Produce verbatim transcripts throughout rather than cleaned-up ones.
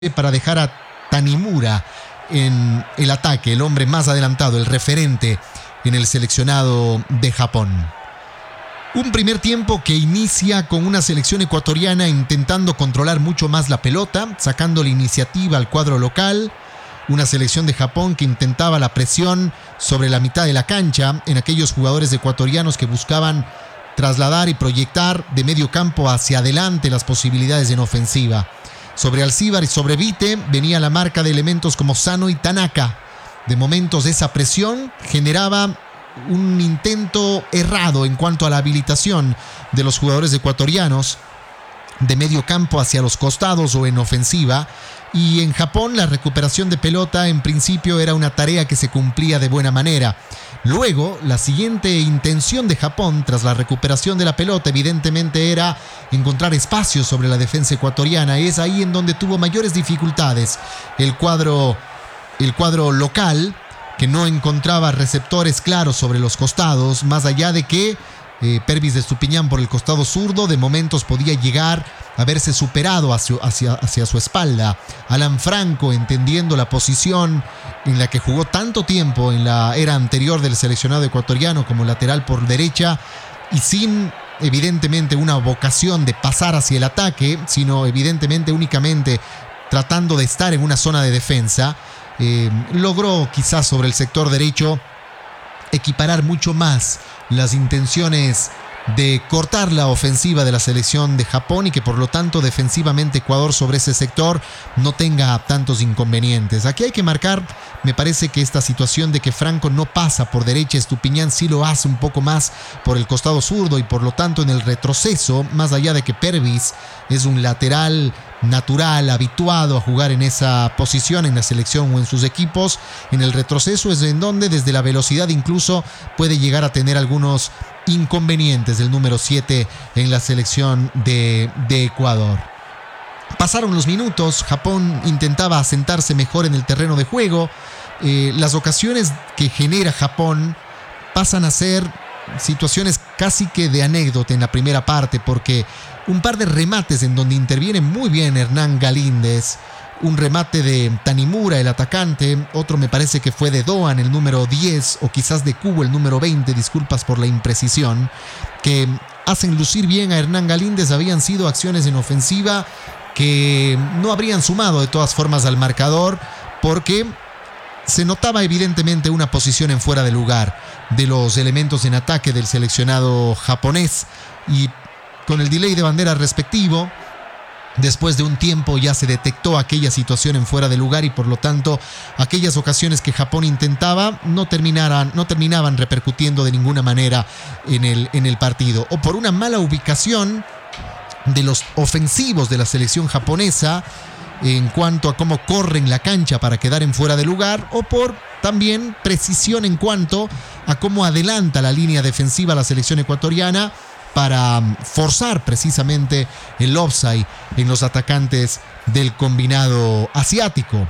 para dejar a Tanimura en el ataque, el hombre más adelantado, el referente en el seleccionado de Japón. Un primer tiempo que inicia con una selección ecuatoriana intentando controlar mucho más la pelota, sacando la iniciativa al cuadro local. Una selección de Japón que intentaba la presión sobre la mitad de la cancha en aquellos jugadores ecuatorianos que buscaban trasladar y proyectar de medio campo hacia adelante las posibilidades en ofensiva. Sobre Alcíbar y sobre Vite venía la marca de elementos como Sano y Tanaka. De momentos esa presión generaba un intento errado en cuanto a la habilitación de los jugadores ecuatorianos de medio campo hacia los costados o en ofensiva. Y en Japón la recuperación de pelota en principio era una tarea que se cumplía de buena manera. Luego, la siguiente intención de Japón tras la recuperación de la pelota evidentemente era encontrar espacios sobre la defensa ecuatoriana. Es ahí en donde tuvo mayores dificultades el cuadro, el cuadro local, que no encontraba receptores claros sobre los costados, más allá de que eh, Pervis de Estupiñán por el costado zurdo de momentos podía llegar a verse superado hacia, hacia, hacia su espalda. Alan Franco, entendiendo la posición en la que jugó tanto tiempo en la era anterior del seleccionado ecuatoriano como lateral por derecha y sin evidentemente una vocación de pasar hacia el ataque, sino evidentemente únicamente tratando de estar en una zona de defensa, eh, logró quizás sobre el sector derecho equiparar mucho más las intenciones de cortar la ofensiva de la selección de Japón y que por lo tanto defensivamente Ecuador sobre ese sector no tenga tantos inconvenientes. Aquí hay que marcar, me parece que esta situación de que Franco no pasa por derecha, Estupiñán sí lo hace un poco más por el costado zurdo y por lo tanto en el retroceso, más allá de que Pervis es un lateral natural, habituado a jugar en esa posición en la selección o en sus equipos, en el retroceso es en donde desde la velocidad incluso puede llegar a tener algunos inconvenientes del número siete en la selección de, de Ecuador. Pasaron los minutos, Japón intentaba asentarse mejor en el terreno de juego. Eh, las ocasiones que genera Japón pasan a ser situaciones casi que de anécdota en la primera parte, porque un par de remates en donde interviene muy bien Hernán Galíndez, un remate de Tanimura, el atacante, otro me parece que fue de Doan, el número diez, o quizás de Cubo, el número veinte, disculpas por la imprecisión, que hacen lucir bien a Hernán Galíndez. Habían sido acciones en ofensiva que no habrían sumado de todas formas al marcador, porque se notaba evidentemente una posición en fuera de lugar de los elementos en ataque del seleccionado japonés, y con el delay de bandera respectivo, después de un tiempo ya se detectó aquella situación en fuera de lugar y por lo tanto aquellas ocasiones que Japón intentaba no, terminaran, no terminaban repercutiendo de ninguna manera en el, en el partido, o por una mala ubicación de los ofensivos de la selección japonesa en cuanto a cómo corren la cancha para quedar en fuera de lugar, o por también precisión en cuanto a cómo adelanta la línea defensiva la selección ecuatoriana para forzar precisamente el offside en los atacantes del combinado asiático.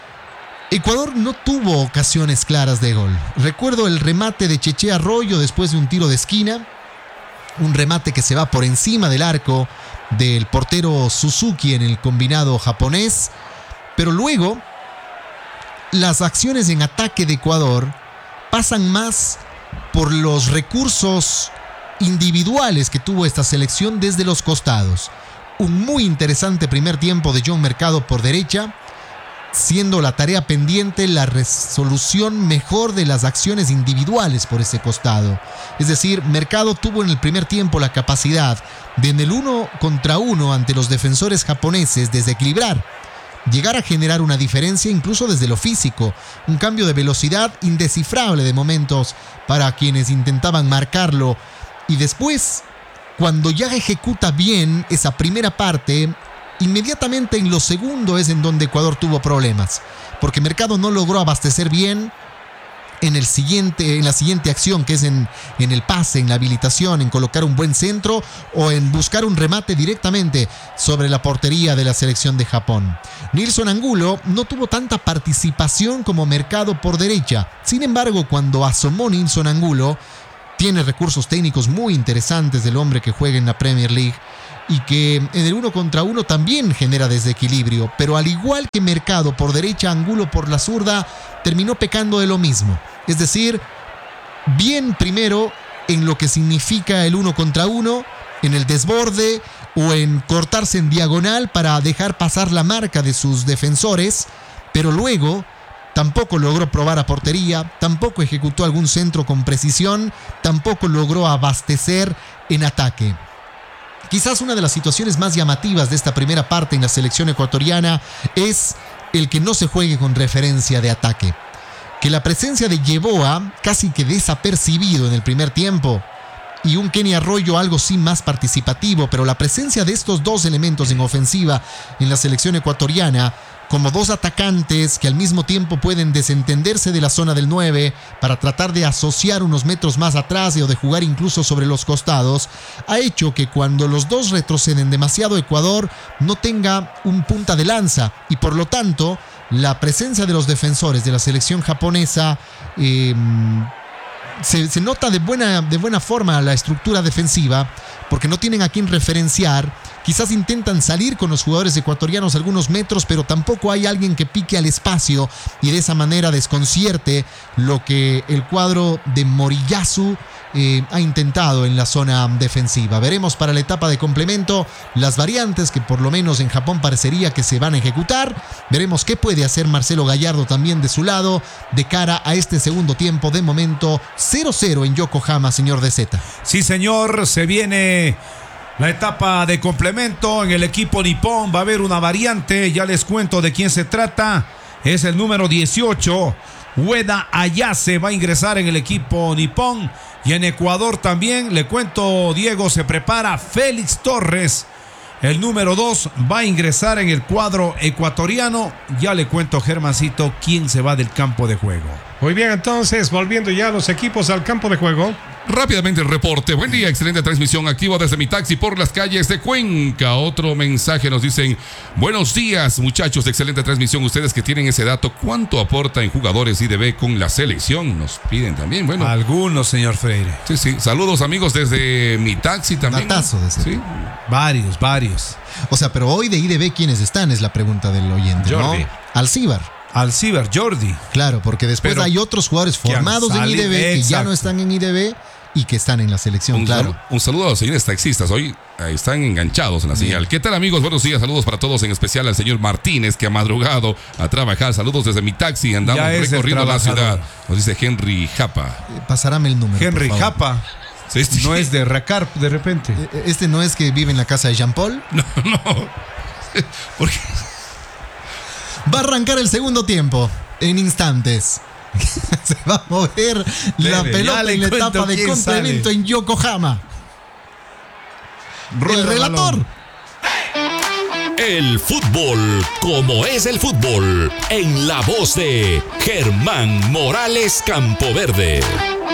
Ecuador no tuvo ocasiones claras de gol. Recuerdo el remate de Cheche Arroyo después de un tiro de esquina, un remate que se va por encima del arco del portero Suzuki en el combinado japonés, pero luego las acciones en ataque de Ecuador pasan más por los recursos individuales que tuvo esta selección desde los costados. Un muy interesante primer tiempo de John Mercado por derecha, siendo la tarea pendiente la resolución mejor de las acciones individuales por ese costado. Es decir, Mercado tuvo en el primer tiempo la capacidad de en el uno contra uno ante los defensores japoneses desequilibrar, llegar a generar una diferencia incluso desde lo físico, un cambio de velocidad indescifrable de momentos para quienes intentaban marcarlo. Y después, cuando ya ejecuta bien esa primera parte, inmediatamente en lo segundo es en donde Ecuador tuvo problemas, porque Mercado no logró abastecer bien en, el siguiente, en la siguiente acción, que es en, en el pase, en la habilitación, en colocar un buen centro o en buscar un remate directamente sobre la portería de la selección de Japón. Nilson Angulo no tuvo tanta participación como Mercado por derecha. Sin embargo, cuando asomó Nilson Angulo, tiene recursos técnicos muy interesantes del hombre que juega en la Premier League, y que en el uno contra uno también genera desequilibrio, pero al igual que Mercado por derecha, Angulo por la zurda, terminó pecando de lo mismo. Es decir, bien primero en lo que significa el uno contra uno, en el desborde o en cortarse en diagonal para dejar pasar la marca de sus defensores, pero luego tampoco logró probar a portería, tampoco ejecutó algún centro con precisión, tampoco logró abastecer en ataque. Quizás una de las situaciones más llamativas de esta primera parte en la selección ecuatoriana es el que no se juegue con referencia de ataque. Que la presencia de Yeboah, casi que desapercibido en el primer tiempo, y un Kenny Arroyo algo sí más participativo, pero la presencia de estos dos elementos en ofensiva en la selección ecuatoriana, como dos atacantes que al mismo tiempo pueden desentenderse de la zona del nueve para tratar de asociar unos metros más atrás o de jugar incluso sobre los costados, ha hecho que cuando los dos retroceden demasiado, Ecuador no tenga un punta de lanza y por lo tanto la presencia de los defensores de la selección japonesa eh, se, se nota de buena, de buena forma la estructura defensiva, porque no tienen a quién referenciar. Quizás intentan salir con los jugadores ecuatorianos algunos metros, pero tampoco hay alguien que pique al espacio y de esa manera desconcierte lo que el cuadro de Moriyasu eh, ha intentado en la zona defensiva. Veremos para la etapa de complemento las variantes que por lo menos en Japón parecería que se van a ejecutar. Veremos qué puede hacer Marcelo Gallardo también de su lado de cara a este segundo tiempo. De momento cero cero en Yokohama, señor D Z. Sí, señor, se viene la etapa de complemento en el equipo nipón. Va a haber una variante, ya les cuento de quién se trata. Es el número dieciocho, Ueda Ayase, va a ingresar en el equipo nipón. Y en Ecuador también, le cuento, Diego, se prepara Félix Torres. El número dos va a ingresar en el cuadro ecuatoriano. Ya le cuento, Germancito, quién se va del campo de juego. Muy bien, entonces, volviendo ya los equipos al campo de juego. Rápidamente el reporte. Buen día, excelente transmisión activa desde mi taxi por las calles de Cuenca. Otro mensaje nos dicen: buenos días, muchachos, excelente transmisión. Ustedes que tienen ese dato, ¿cuánto aporta en jugadores I D B con la selección? Nos piden también, bueno. Algunos, señor Freire. Sí, sí. Saludos, amigos, desde mi taxi también. Datazo de ese. Sí. Varios, varios. O sea, pero hoy de I D B, ¿quiénes están? Es la pregunta del oyente, Jordi. ¿no? Alcíbar. Alcíbar, Jordi. Claro, porque después Pero hay otros jugadores formados en I D B que exacto. ya no están en I D B y que están en la selección, Un, claro. saludo, un saludo a los señores taxistas. Hoy eh, están enganchados en la señal. ¿Qué tal, amigos? Buenos días. Saludos para todos, en especial al señor Martínez, que ha madrugado a trabajar. Saludos desde mi taxi. Andamos Ya es el recorriendo la trabajador. ciudad. Nos dice Henry Japa. Eh, Pasarame el número, Henry por favor. Japa. Sí, sí. No es de Racar de repente. Eh, ¿Este no es que vive en la casa de Jean Paul? No, no. Porque Va a arrancar el segundo tiempo en instantes. Se va a mover la Leve, ya pelota le en la cuento etapa de quién complemento sale. en Yokohama. Rueda el el relator. balón. El fútbol, como es el fútbol, en la voz de Germán Morales Campoverde.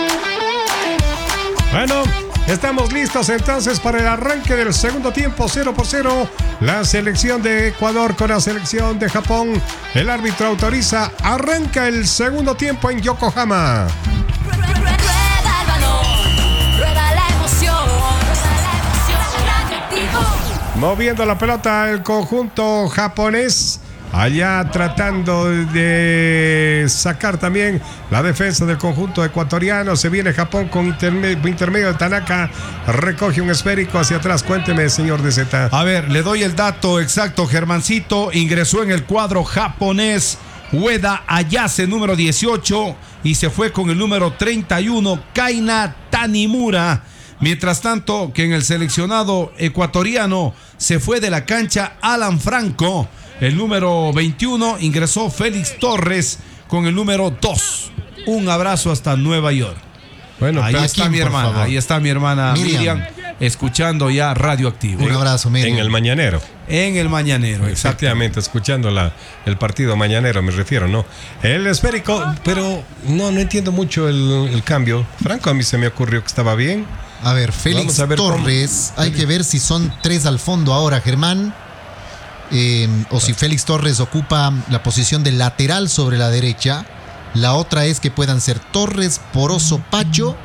Bueno, estamos listos entonces para el arranque del segundo tiempo, cero por cero. La selección de Ecuador con la selección de Japón. El árbitro autoriza, arranca el segundo tiempo en Yokohama. Rueda el balón, rueda la emoción, rueda la emoción, radioactivo. Moviendo la pelota el conjunto japonés. Allá tratando de sacar también la defensa del conjunto ecuatoriano. Se viene Japón con interme- intermedio de Tanaka. Recoge un esférico hacia atrás. Cuénteme, señor D Z. A ver, le doy el dato exacto, Germancito. Ingresó en el cuadro japonés Ueda Ayase, número dieciocho, y se fue con el número treinta y uno, Kaina Tanimura. Mientras tanto, que en el seleccionado ecuatoriano se fue de la cancha Alan Franco. El número veintiuno ingresó Félix Torres con el número dos. Un abrazo hasta Nueva York. Bueno, Ahí pero está quién, mi por hermana, favor? ahí está mi hermana Miriam. Miriam, escuchando ya Radioactivo. Un abrazo, Miriam. en el mañanero. En el mañanero, exacto. Exactamente, escuchando la, el partido mañanero, me refiero, ¿no? El esférico, pero no, no entiendo mucho el, el cambio. Franco, a mí se me ocurrió que estaba bien. A ver, Félix Vamos a ver Torres. cómo- Hay que ver si son tres al fondo ahora, Germán. Eh, o si Félix Torres ocupa la posición de lateral sobre la derecha. La otra es que puedan ser Torres, Poroso, Pacho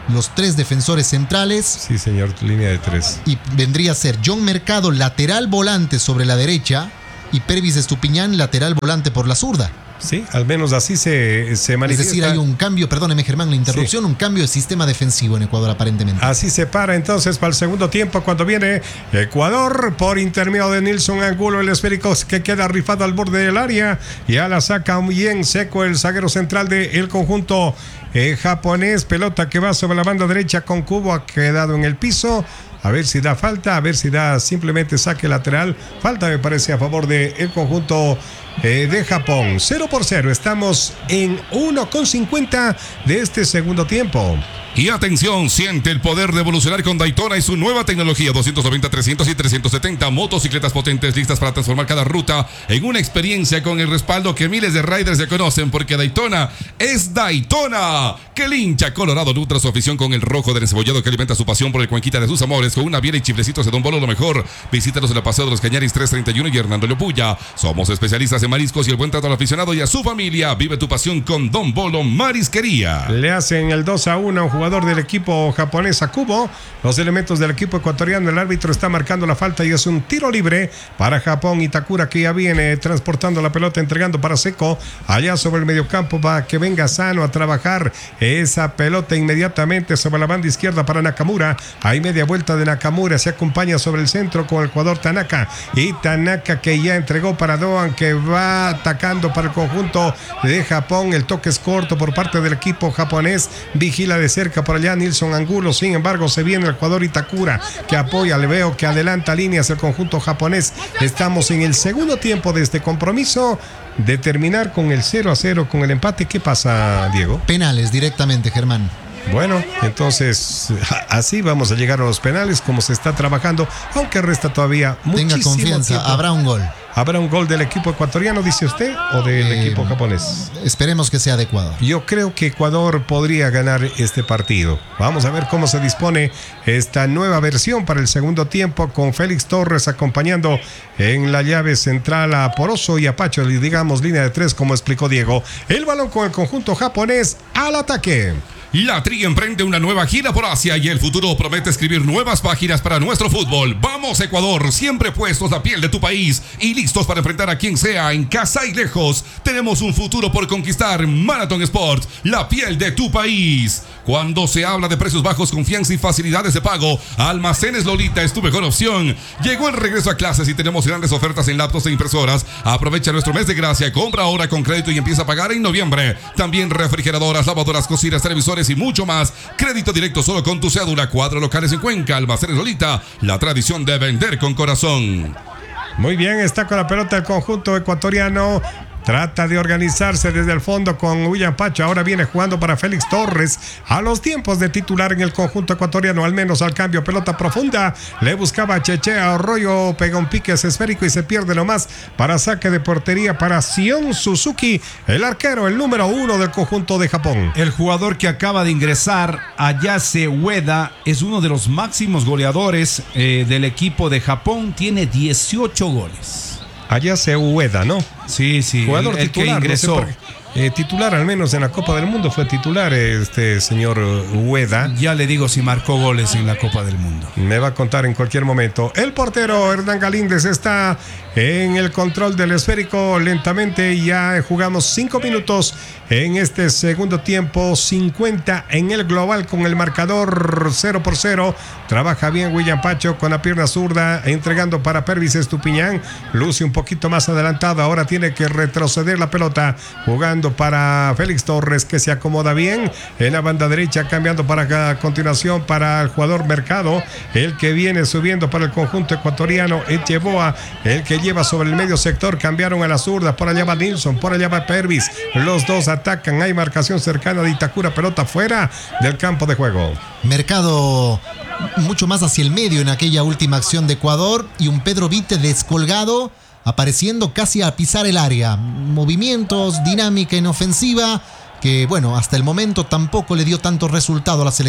los tres defensores centrales. Sí, señor, línea de tres. Y vendría a ser John Mercado, lateral volante sobre la derecha, y Pervis Estupiñán, lateral volante por la zurda. Sí, al menos así se, se manifiesta. Es decir, hay un cambio, perdóneme Germán la interrupción, sí. un cambio de sistema defensivo en Ecuador aparentemente. Así se para entonces para el segundo tiempo cuando viene Ecuador por intermedio de Nilson Angulo, el esférico que queda rifado al borde del área, y a la saca bien seco el zaguero central del conjunto eh, japonés, pelota que va sobre la banda derecha con Cubo, ha quedado en el piso. A ver si da falta, a ver si da simplemente saque lateral. Falta me parece a favor del conjunto eh, de Japón. cero por cero, estamos en uno con cincuenta de este segundo tiempo. Y atención, siente el poder de evolucionar con Daytona y su nueva tecnología doscientos noventa, trescientos y trescientos setenta. Motocicletas potentes listas para transformar cada ruta en una experiencia con el respaldo que miles de riders ya conocen, porque Daytona es Daytona. Que el hincha colorado nutra su afición con el rojo del encebollado que alimenta su pasión por el cuenquita de sus amores con una biela y chiflecitos de Don Bolo lo mejor. Visítanos en el Paseo de los Cañaris trescientos treinta y uno y Hernando Leopulla. Somos especialistas en mariscos y el buen trato al aficionado y a su familia. Vive tu pasión con Don Bolo Marisquería. Le hacen el dos a uno a un jugador del equipo japonés, a Kubo. Los elementos del equipo ecuatoriano, el árbitro está marcando la falta y es un tiro libre para Japón. Itakura, que ya viene transportando la pelota, entregando para Seco allá sobre el mediocampo para que venga Sano a trabajar esa pelota inmediatamente sobre la banda izquierda para Nakamura. Hay media vuelta de Nakamura, se acompaña sobre el centro con el jugador Tanaka, y Tanaka que ya entregó para Doan, que va atacando para el conjunto de Japón. El toque es corto por parte del equipo japonés, vigila de cerca por allá Nilson Angulo. Sin embargo, se viene el jugador Itakura que apoya, le veo que adelanta líneas el conjunto japonés. Estamos en el segundo tiempo de este compromiso, de terminar con el cero a cero, con el empate. ¿Qué pasa, Diego? Penales directamente, Germán. Bueno, entonces así vamos a llegar a los penales, como se está trabajando, aunque resta todavía muchísimo Tenga confianza, tiempo. Habrá un gol. ¿Habrá un gol del equipo ecuatoriano, dice usted, o del eh, equipo japonés? Esperemos que sea adecuado. Yo creo que Ecuador podría ganar este partido. Vamos a ver cómo se dispone esta nueva versión para el segundo tiempo, con Félix Torres acompañando en la llave central a Poroso y a Pacho, digamos línea de tres, como explicó Diego. El balón con el conjunto japonés al ataque. La Tri emprende una nueva gira por Asia y el futuro promete escribir nuevas páginas para nuestro fútbol. Vamos, Ecuador, siempre puestos la piel de tu país y listos para enfrentar a quien sea, en casa y lejos. Tenemos un futuro por conquistar. Marathon Sport, la piel de tu país. Cuando se habla de precios bajos, confianza y facilidades de pago, Almacenes Lolita es tu mejor opción. Llegó el regreso a clases y tenemos grandes ofertas en laptops e impresoras. Aprovecha nuestro mes de gracia, compra ahora con crédito y empieza a pagar en noviembre. También refrigeradoras, lavadoras, cocinas, televisores y mucho más. Crédito directo solo con tu cédula. Cuatro locales en Cuenca. Almacenes Lolita, la tradición de vender con corazón. Muy bien, está con la pelota el conjunto ecuatoriano. Trata de organizarse desde el fondo con William Pacho. Ahora viene jugando para Félix Torres. A los tiempos de titular en el conjunto ecuatoriano, al menos al cambio. Pelota profunda. Le buscaba a Cheche. Arroyo pega un pique esférico y se pierde nomás para saque de portería para Sion Suzuki, el arquero, el número uno del conjunto de Japón. El jugador que acaba de ingresar, Ayase Ueda, es uno de los máximos goleadores eh, del equipo de Japón. Tiene dieciocho goles. Ayase Ueda, ¿no? Sí, sí. Jugador el, el titular, que ingresó. No sé eh, titular, al menos en la Copa del Mundo fue titular este señor Ueda. Ya le digo si marcó goles en la Copa del Mundo. Me va a contar en cualquier momento. El portero Hernán Galíndez está en el control del esférico lentamente. Ya jugamos cinco minutos en este segundo tiempo, cincuenta en el global con el marcador cero por cero. Trabaja bien William Pacho con la pierna zurda, entregando para Pervis Estupiñán. Luce un poquito más adelantado, ahora tiene que retroceder la pelota, jugando para Félix Torres, que se acomoda bien en la banda derecha, cambiando para a continuación para el jugador Mercado, el que viene subiendo para el conjunto ecuatoriano, Echeboa, el que lleva sobre el medio sector. Cambiaron a la zurda, por allá va Nilson, por allá va Pervis, los dos atacan, hay marcación cercana de Itakura, pelota fuera del campo de juego. Mercado mucho más hacia el medio en aquella última acción de Ecuador, y un Pedro Vite descolgado, apareciendo casi a pisar el área. Movimientos, dinámica en ofensiva, que bueno, hasta el momento tampoco le dio tanto resultado a la selección.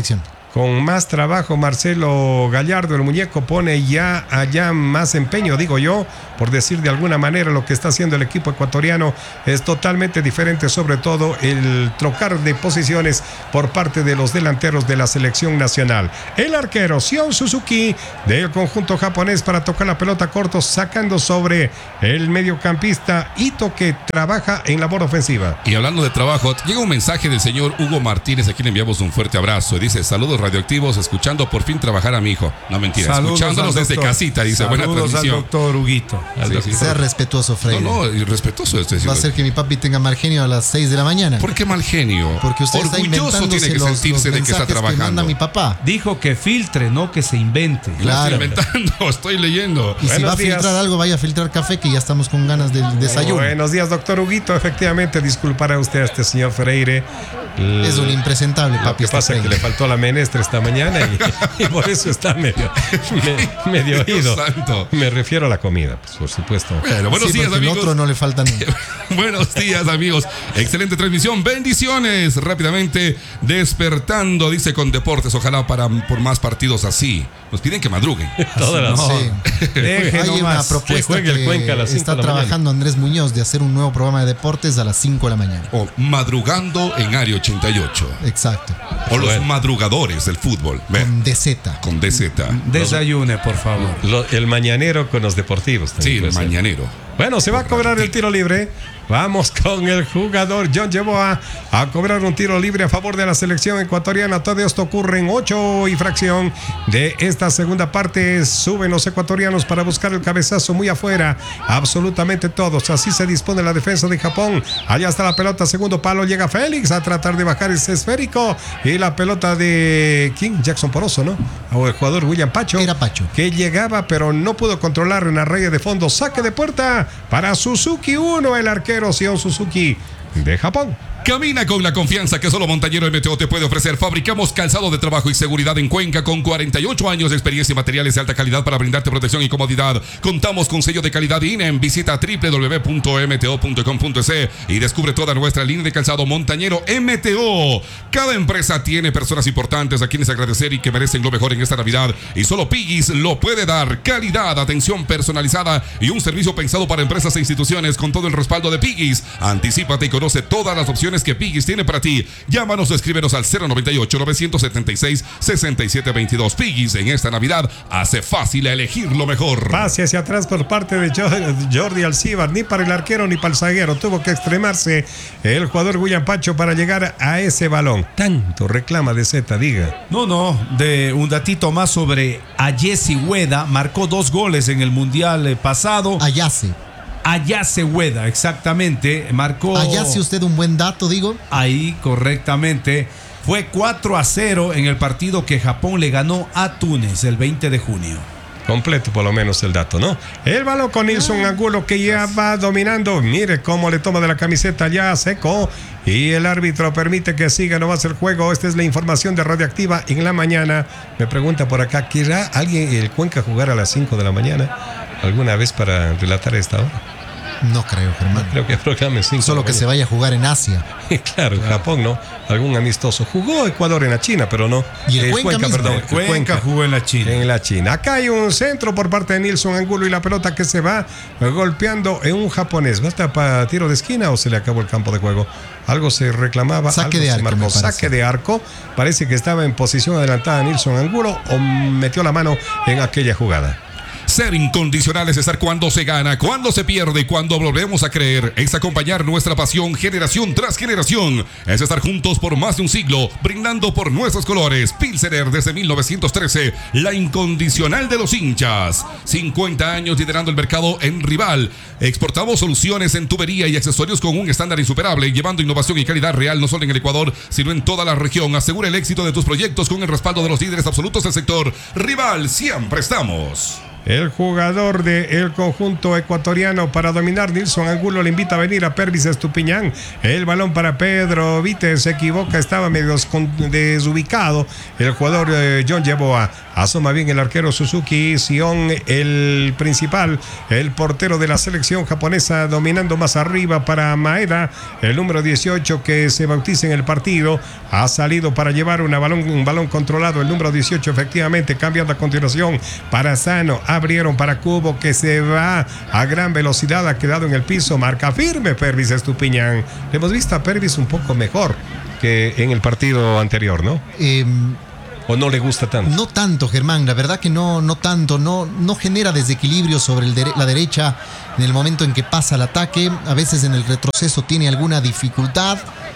con más trabajo. Marcelo Gallardo, el muñeco, pone ya allá más empeño, digo yo, por decir de alguna manera. Lo que está haciendo el equipo ecuatoriano es totalmente diferente, sobre todo el trocar de posiciones por parte de los delanteros de la selección nacional. El arquero Sion Suzuki del conjunto japonés para tocar la pelota corto, sacando sobre el mediocampista Ito, que trabaja en labor ofensiva. Y hablando de trabajo, llega un mensaje del señor Hugo Martínez, a quien le enviamos un fuerte abrazo. Y dice: saludos radioactivos, escuchando por fin trabajar a mi hijo. No, mentira, Saludos escuchándonos desde doctor. casita, dice. Saludos Buena transmisión. al doctor Huguito. Sí, sí. Sea respetuoso, Freire. No, no, irrespetuoso este. Va a ser que mi papi tenga mal genio a las seis de la mañana. ¿Por qué mal genio? Porque usted está Orgulloso inventándose tiene que los, sentirse los de que está mensajes que trabajando. manda mi papá. Dijo que filtre, no que se invente. No Claro. estoy inventando, estoy leyendo. Y si Buenos va a días. filtrar algo, vaya a filtrar café, que ya estamos con ganas del desayuno. Buenos días, doctor Huguito. Efectivamente, disculpará usted a este señor Freire. Es un impresentable, Lo papi. que este pasa es que Freire. le faltó la menestra esta mañana y, y por eso está medio, me- medio Dios oído. santo. Me refiero a la comida, pues, por supuesto. Bueno, buenos Sí, días, porque el amigos. otro no le falta nunca. Buenos días, amigos. Excelente transmisión. Bendiciones. Rápidamente despertando, dice, con deportes. Ojalá para por más partidos así. Nos piden que madruguen. Todas las- No. Sí. Deje Hay una nomás. propuesta que juegue el que Cuenca a las cinco está de la trabajando Andrés Muñoz de hacer un nuevo programa de deportes a las cinco de la mañana. O madrugando en Área ochenta y ocho. Exacto. O los Bueno. madrugadores del fútbol. Ve, Con D Z. con D Z. Desayune, por favor. Lo- el mañanero con los deportivos. también Sí, el puede ser. mañanero. Bueno, se va a cobrar el tiro libre. Vamos con el jugador John Yeboah a cobrar un tiro libre a favor de la selección ecuatoriana. Todo esto ocurre en ocho y fracción de esta segunda parte. Suben los ecuatorianos para buscar el cabezazo muy afuera. Absolutamente todos. Así se dispone la defensa de Japón. Allá está la pelota. Segundo palo. Llega Félix a tratar de bajar ese esférico. Y la pelota de King Jackson Poroso, ¿no? O el jugador William Pacho. Era Pacho. Que llegaba, pero no pudo controlar en la raya de fondo. Saque de puerta para Suzuki uno, el arquero Sion Suzuki de Japón. Camina con la confianza que solo Montañero M T O te puede ofrecer. Fabricamos calzado de trabajo y seguridad en Cuenca con cuarenta y ocho años de experiencia y materiales de alta calidad para brindarte protección y comodidad. Contamos con sello de calidad I N E M. Visita doble u doble u doble u punto m t o punto com punto e s y descubre toda nuestra línea de calzado Montañero M T O. Cada empresa tiene personas importantes a quienes agradecer y que merecen lo mejor en esta Navidad. Y solo Piggy's lo puede dar. Calidad, atención personalizada y un servicio pensado para empresas e instituciones con todo el respaldo de Piggy's. Anticípate y conoce todas las opciones que Piggy's tiene para ti. Llámanos o escríbenos al cero noventa y ocho, novecientos setenta y seis, sesenta y siete veintidós. Piggy's en esta Navidad hace fácil elegir lo mejor. Pase hacia atrás por parte de Jordi Alcíbar. Ni para el arquero ni para el zaguero. Tuvo que extremarse el jugador William Pacho para llegar a ese balón. Tanto reclama de Z, diga. No, no, de un datito más sobre Ayesi Ueda. Marcó dos goles en el Mundial eh, pasado. Ayase. Ayase Ueda, exactamente. Marcó Ayase usted un buen dato, digo. ahí correctamente. Fue cuatro a cero en el partido que Japón le ganó a Túnez el veinte de junio. Completo por lo menos el dato, ¿no? El balón con Nilson Angulo que ya va dominando. Mire cómo le toma de la camiseta ya seco. Y el árbitro permite que siga nomás el juego. Esta es la información de Radioactiva en la mañana. Me pregunta por acá, ¿querrá alguien el Cuenca jugar a las cinco de la mañana alguna vez para relatar a esta hora? No creo, Germán. Creo que programa cinco. Solo que se vaya a jugar en Asia. Claro, en Japón, ¿no? Algún amistoso. Jugó Ecuador en la China, pero no. Y el Eh, Cuenca mismo. perdón. El el Cuenca, Cuenca. jugó en la China. En la China. Acá hay un centro por parte de Nilson Angulo y la pelota que se va golpeando en un japonés. ¿Basta para tiro de esquina o se le acabó el campo de juego? Algo se reclamaba. Saque algo de se arco, marcó. me parece. Saque de arco. Parece que estaba en posición adelantada Nilson Angulo o metió la mano en aquella jugada. Ser incondicional es estar cuando se gana, cuando se pierde y cuando volvemos a creer. Es acompañar nuestra pasión generación tras generación. Es estar juntos por más de un siglo, brindando por nuestros colores. Pilsener desde mil novecientos trece, la incondicional de los hinchas. cincuenta años liderando el mercado en Rival. Exportamos soluciones en tubería y accesorios con un estándar insuperable, llevando innovación y calidad real no solo en el Ecuador, sino en toda la región. Asegura el éxito de tus proyectos con el respaldo de los líderes absolutos del sector. Rival, siempre estamos. El jugador del conjunto ecuatoriano para dominar. Nilson Angulo le invita a venir a Pervis Estupiñán. El balón para Pedro Vite, se equivoca, estaba medio desubicado. El jugador eh, John Yeboah. Asoma bien el arquero Suzuki Sion, el principal, el portero de la selección japonesa, dominando más arriba para Maeda, el número dieciocho que se bautiza en el partido. Ha salido para llevar una balón, un balón controlado. El número dieciocho efectivamente cambiando a continuación para Sano. Abrieron para Cubo que se va a gran velocidad. Ha quedado en el piso. Marca firme Pervis Estupiñán. Hemos visto a Pervis un poco mejor que en el partido anterior, ¿no? Eh, ¿O no le gusta tanto? No tanto, Germán. La verdad que no, no tanto. No, no genera desequilibrio sobre el dere- la derecha en el momento en que pasa el ataque. A veces en el retroceso tiene alguna dificultad.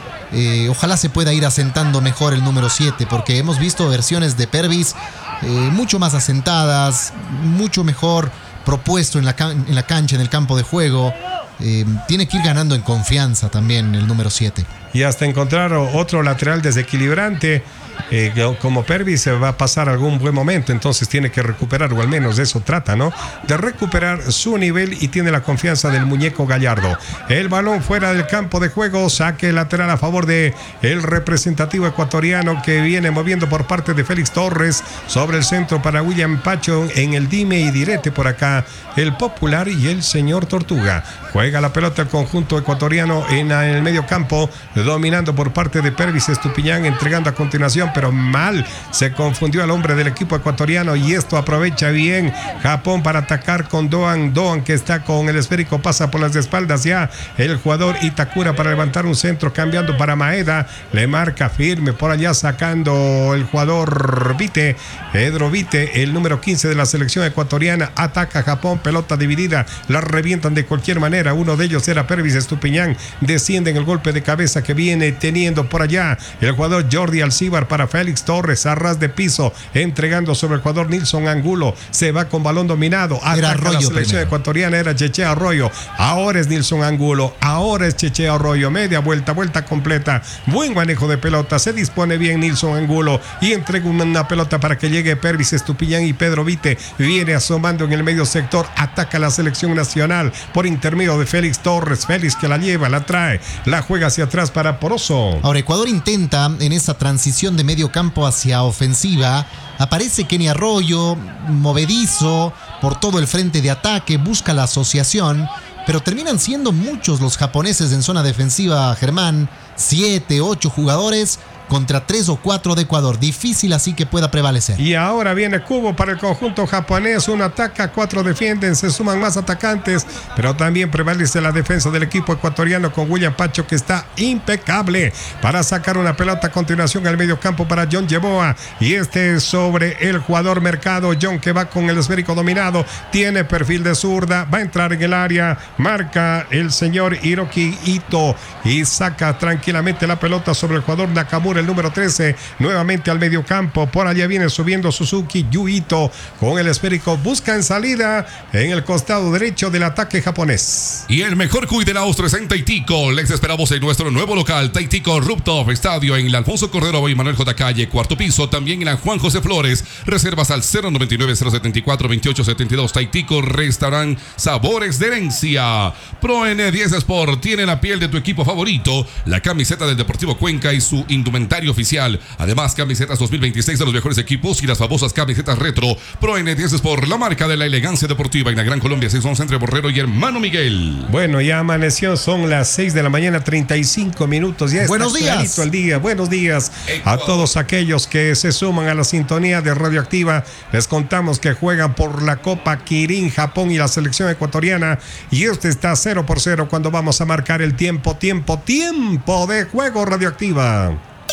Eh, ojalá se pueda ir asentando mejor el número siete, porque hemos visto versiones de Pervis eh, mucho más asentadas, mucho mejor propuesto en la, can- en la cancha, en el campo de juego. Eh, tiene que ir ganando en confianza también el número siete. Y hasta encontrar otro lateral desequilibrante. Eh, como Pervis se va a pasar algún buen momento, entonces tiene que recuperar, o al menos de eso trata, ¿no? De recuperar su nivel, y tiene la confianza del muñeco Gallardo. El balón fuera del campo de juego, saque lateral a favor de el representativo ecuatoriano, que viene moviendo por parte de Félix Torres sobre el centro para William Pacho. En el dime y direte por acá el popular y el señor Tortuga. Juega la pelota el conjunto ecuatoriano en el medio campo, dominando por parte de Pervis Estupiñán, entregando a continuación, pero mal se confundió al hombre del equipo ecuatoriano, y esto aprovecha bien Japón para atacar con Doan. Doan, que está con el esférico, pasa por las espaldas ya el jugador Itakura para levantar un centro, cambiando para Maeda, le marca firme por allá, sacando el jugador Vite, Pedro Vite, el número quince de la selección ecuatoriana. Ataca Japón, pelota dividida, la revientan de cualquier manera. Uno de ellos era Pervis Estupiñán, desciende en el golpe de cabeza que viene teniendo por allá el jugador Jordi Alcíbar para Félix Torres, a ras de piso, entregando sobre el jugador Nilson Angulo. Se va con balón dominado. Era Arroyo la selección primero. ecuatoriana, era Cheche Arroyo. Ahora es Nilson Angulo, ahora es Cheche Arroyo. Media vuelta, vuelta completa. Buen manejo de pelota. Se dispone bien Nilson Angulo y entrega una pelota para que llegue Pervis Estupiñán, y Pedro Vite viene asomando en el medio sector. Ataca la selección nacional por intermedio de Félix Torres. Félix que la lleva, la trae, la juega hacia atrás para Poroso. Ahora Ecuador intenta en esa transición de medio campo hacia ofensiva. Aparece Kenny Arroyo, movedizo por todo el frente de ataque, busca la asociación, pero terminan siendo muchos los japoneses en zona defensiva, Germán. Siete, ocho jugadores contra tres o cuatro de Ecuador. Difícil así que pueda prevalecer. Y ahora viene Cubo para el conjunto japonés. Uno ataca, cuatro defienden, se suman más atacantes, pero también prevalece la defensa del equipo ecuatoriano con William Pacho, que está impecable para sacar una pelota a continuación al medio campo para John Yeboah, y este sobre el jugador Mercado. John, que va con el esférico dominado, tiene perfil de zurda, va a entrar en el área, marca el señor Hiroki Ito y saca tranquilamente la pelota sobre el jugador Nakamura, el número trece, nuevamente al medio campo. Por allá viene subiendo Suzuki Yuito con el esférico, busca en salida en el costado derecho del ataque japonés. Y el mejor cuy de la Ostra es en Taitico. Les esperamos en nuestro nuevo local, Taitico Rooftop Estadio, en la Alfonso Cordero y Manuel J. Calle, cuarto piso. También en la Juan José Flores. Reservas al cero noventa y nueve, cero setenta y cuatro, veintiocho setenta y dos. Taitico Restaurant Sabores de Herencia. Pro N diez Sport tiene la piel de tu equipo favorito, la camiseta del Deportivo Cuenca y su indumentario oficial. Además, camisetas dos mil veintiséis de los mejores equipos y las famosas camisetas retro. Pro N diez Sport, la marca de la elegancia deportiva en la Gran Colombia. seis once entre Borrero y Hermano Miguel. Bueno, ya amaneció, son las seis de la mañana, treinta y cinco minutos. Ya está Buenos días. clarito el día. Buenos días a todos aquellos que se suman a la sintonía de Radioactiva. Les contamos que juegan por la Copa Kirin Japón y la selección ecuatoriana, y este está cero por cero cuando vamos a marcar el tiempo, tiempo, tiempo de juego. Radioactiva.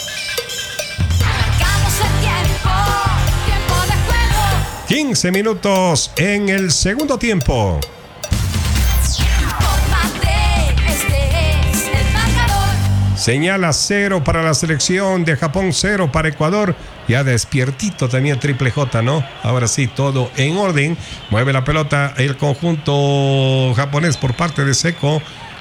Marcamos el tiempo, tiempo de juego. quince minutos en el segundo tiempo. Infórmate, este es el marcador. Señala cero para la selección de Japón, cero para Ecuador. Ya despiertito también Triple J, ¿no? Ahora sí, todo en orden. Mueve la pelota el conjunto japonés por parte de Seco.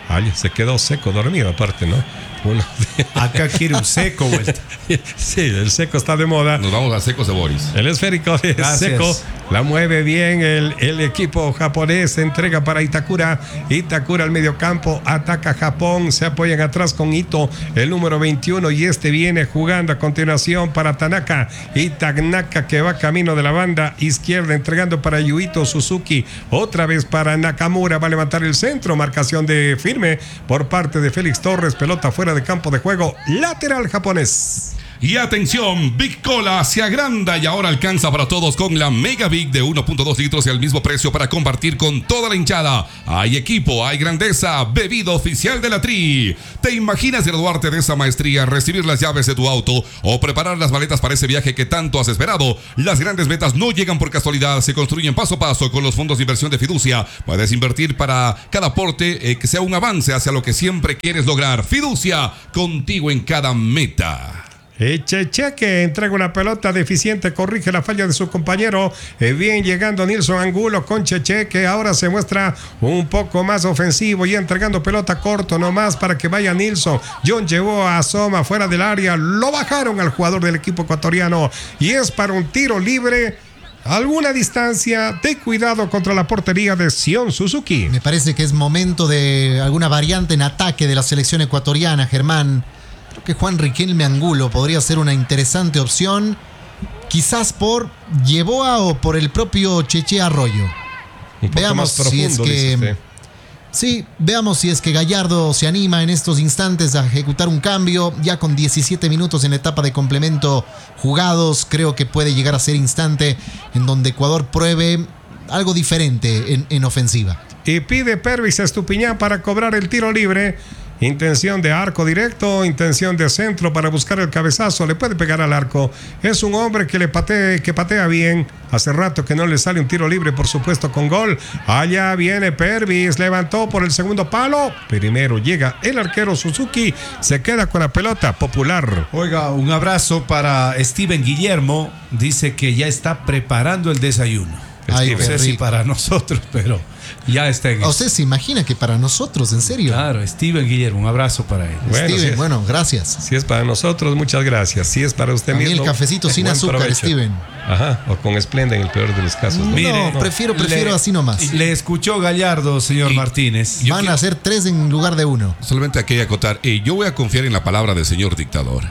Ay, se quedó seco, dormido aparte, ¿no? Uno de... Acá quiere un seco, vuelta. Sí, el seco está de moda. Nos vamos a secos de Boris. El esférico de Gracias. seco la mueve bien el, el equipo japonés. Se entrega para Itakura. Itakura al medio campo. Ataca Japón. Se apoyan atrás con Ito, el número veintiuno. Y este viene jugando a continuación para Tanaka. Y Tanaka que va camino de la banda izquierda. Entregando para Yuito Suzuki. Otra vez para Nakamura. Va a levantar el centro. Marcación de firme por parte de Félix Torres. Pelota fuera de campo de juego. Lateral japonés. Y atención, Big Cola se agranda y ahora alcanza para todos con la Mega Big de uno punto dos litros y al mismo precio para compartir con toda la hinchada. Hay equipo, hay grandeza, bebida oficial de la Tri. ¿Te imaginas graduarte de esa maestría, recibir las llaves de tu auto o preparar las maletas para ese viaje que tanto has esperado? Las grandes metas no llegan por casualidad, se construyen paso a paso con los fondos de inversión de Fiducia. Puedes invertir para cada aporte eh, que sea un avance hacia lo que siempre quieres lograr. Fiducia, contigo en cada meta. Cheche que entrega una pelota deficiente, corrige la falla de su compañero. Eh, bien llegando Nilson Angulo con Cheche, que ahora se muestra un poco más ofensivo y entregando pelota corto nomás para que vaya Nilson. John llevó a Soma fuera del área, lo bajaron al jugador del equipo ecuatoriano y es para un tiro libre. Alguna distancia de cuidado contra la portería de Sion Suzuki. Me parece que es momento de alguna variante en ataque de la selección ecuatoriana, Germán. Creo que Juan Riquelme Angulo podría ser una interesante opción, quizás por Yeboa o por el propio Cheche Arroyo. Un poco Veamos más profundo, si es que dice usted. sí, veamos si es que Gallardo se anima en estos instantes a ejecutar un cambio. Ya con diecisiete minutos en la etapa de complemento jugados, creo que puede llegar a ser instante en donde Ecuador pruebe algo diferente en, en ofensiva. Y pide Pervis Estupiñán para cobrar el tiro libre. Intención de arco directo, intención de centro para buscar el cabezazo, le puede pegar al arco. Es un hombre que le patea, que patea bien. Hace rato que no le sale un tiro libre, por supuesto, con gol. Allá viene Pervis, levantó por el segundo palo. Primero llega el arquero Suzuki, se queda con la pelota popular. Oiga, un abrazo para Steven Guillermo. Dice que ya está preparando el desayuno. Ay, No qué sé si rico. para nosotros, pero ya está en ¿Usted se imagina que para nosotros, en serio? Claro, Steven Guillermo, un abrazo para él. Bueno, Steven, si es- bueno, gracias. Si es para nosotros, muchas gracias. Si es para usted A mí mismo, el cafecito sin buen azúcar, provecho. Steven. Ajá, o con Splenda en el peor de los casos. ¿no? Mire, no, prefiero, prefiero le- así nomás. Le escuchó Gallardo, señor Y- Martínez. Yo Van quiero- a ser tres en lugar de uno. Solamente aquí hay que acotar, eh, yo voy a confiar en la palabra del señor dictador.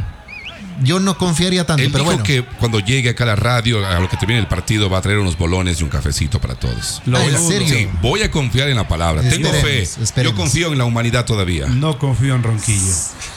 Yo no confiaría tanto, Él pero dijo bueno. que cuando llegue acá a la radio, a lo que termine el partido, va a traer unos bolones y un cafecito para todos. Lo Ah, ¿en dudo. serio? Sí, voy a confiar en la palabra. Tengo fe. Esperemos, esperemos. Yo confío en la humanidad todavía. No confío en Ronquillo.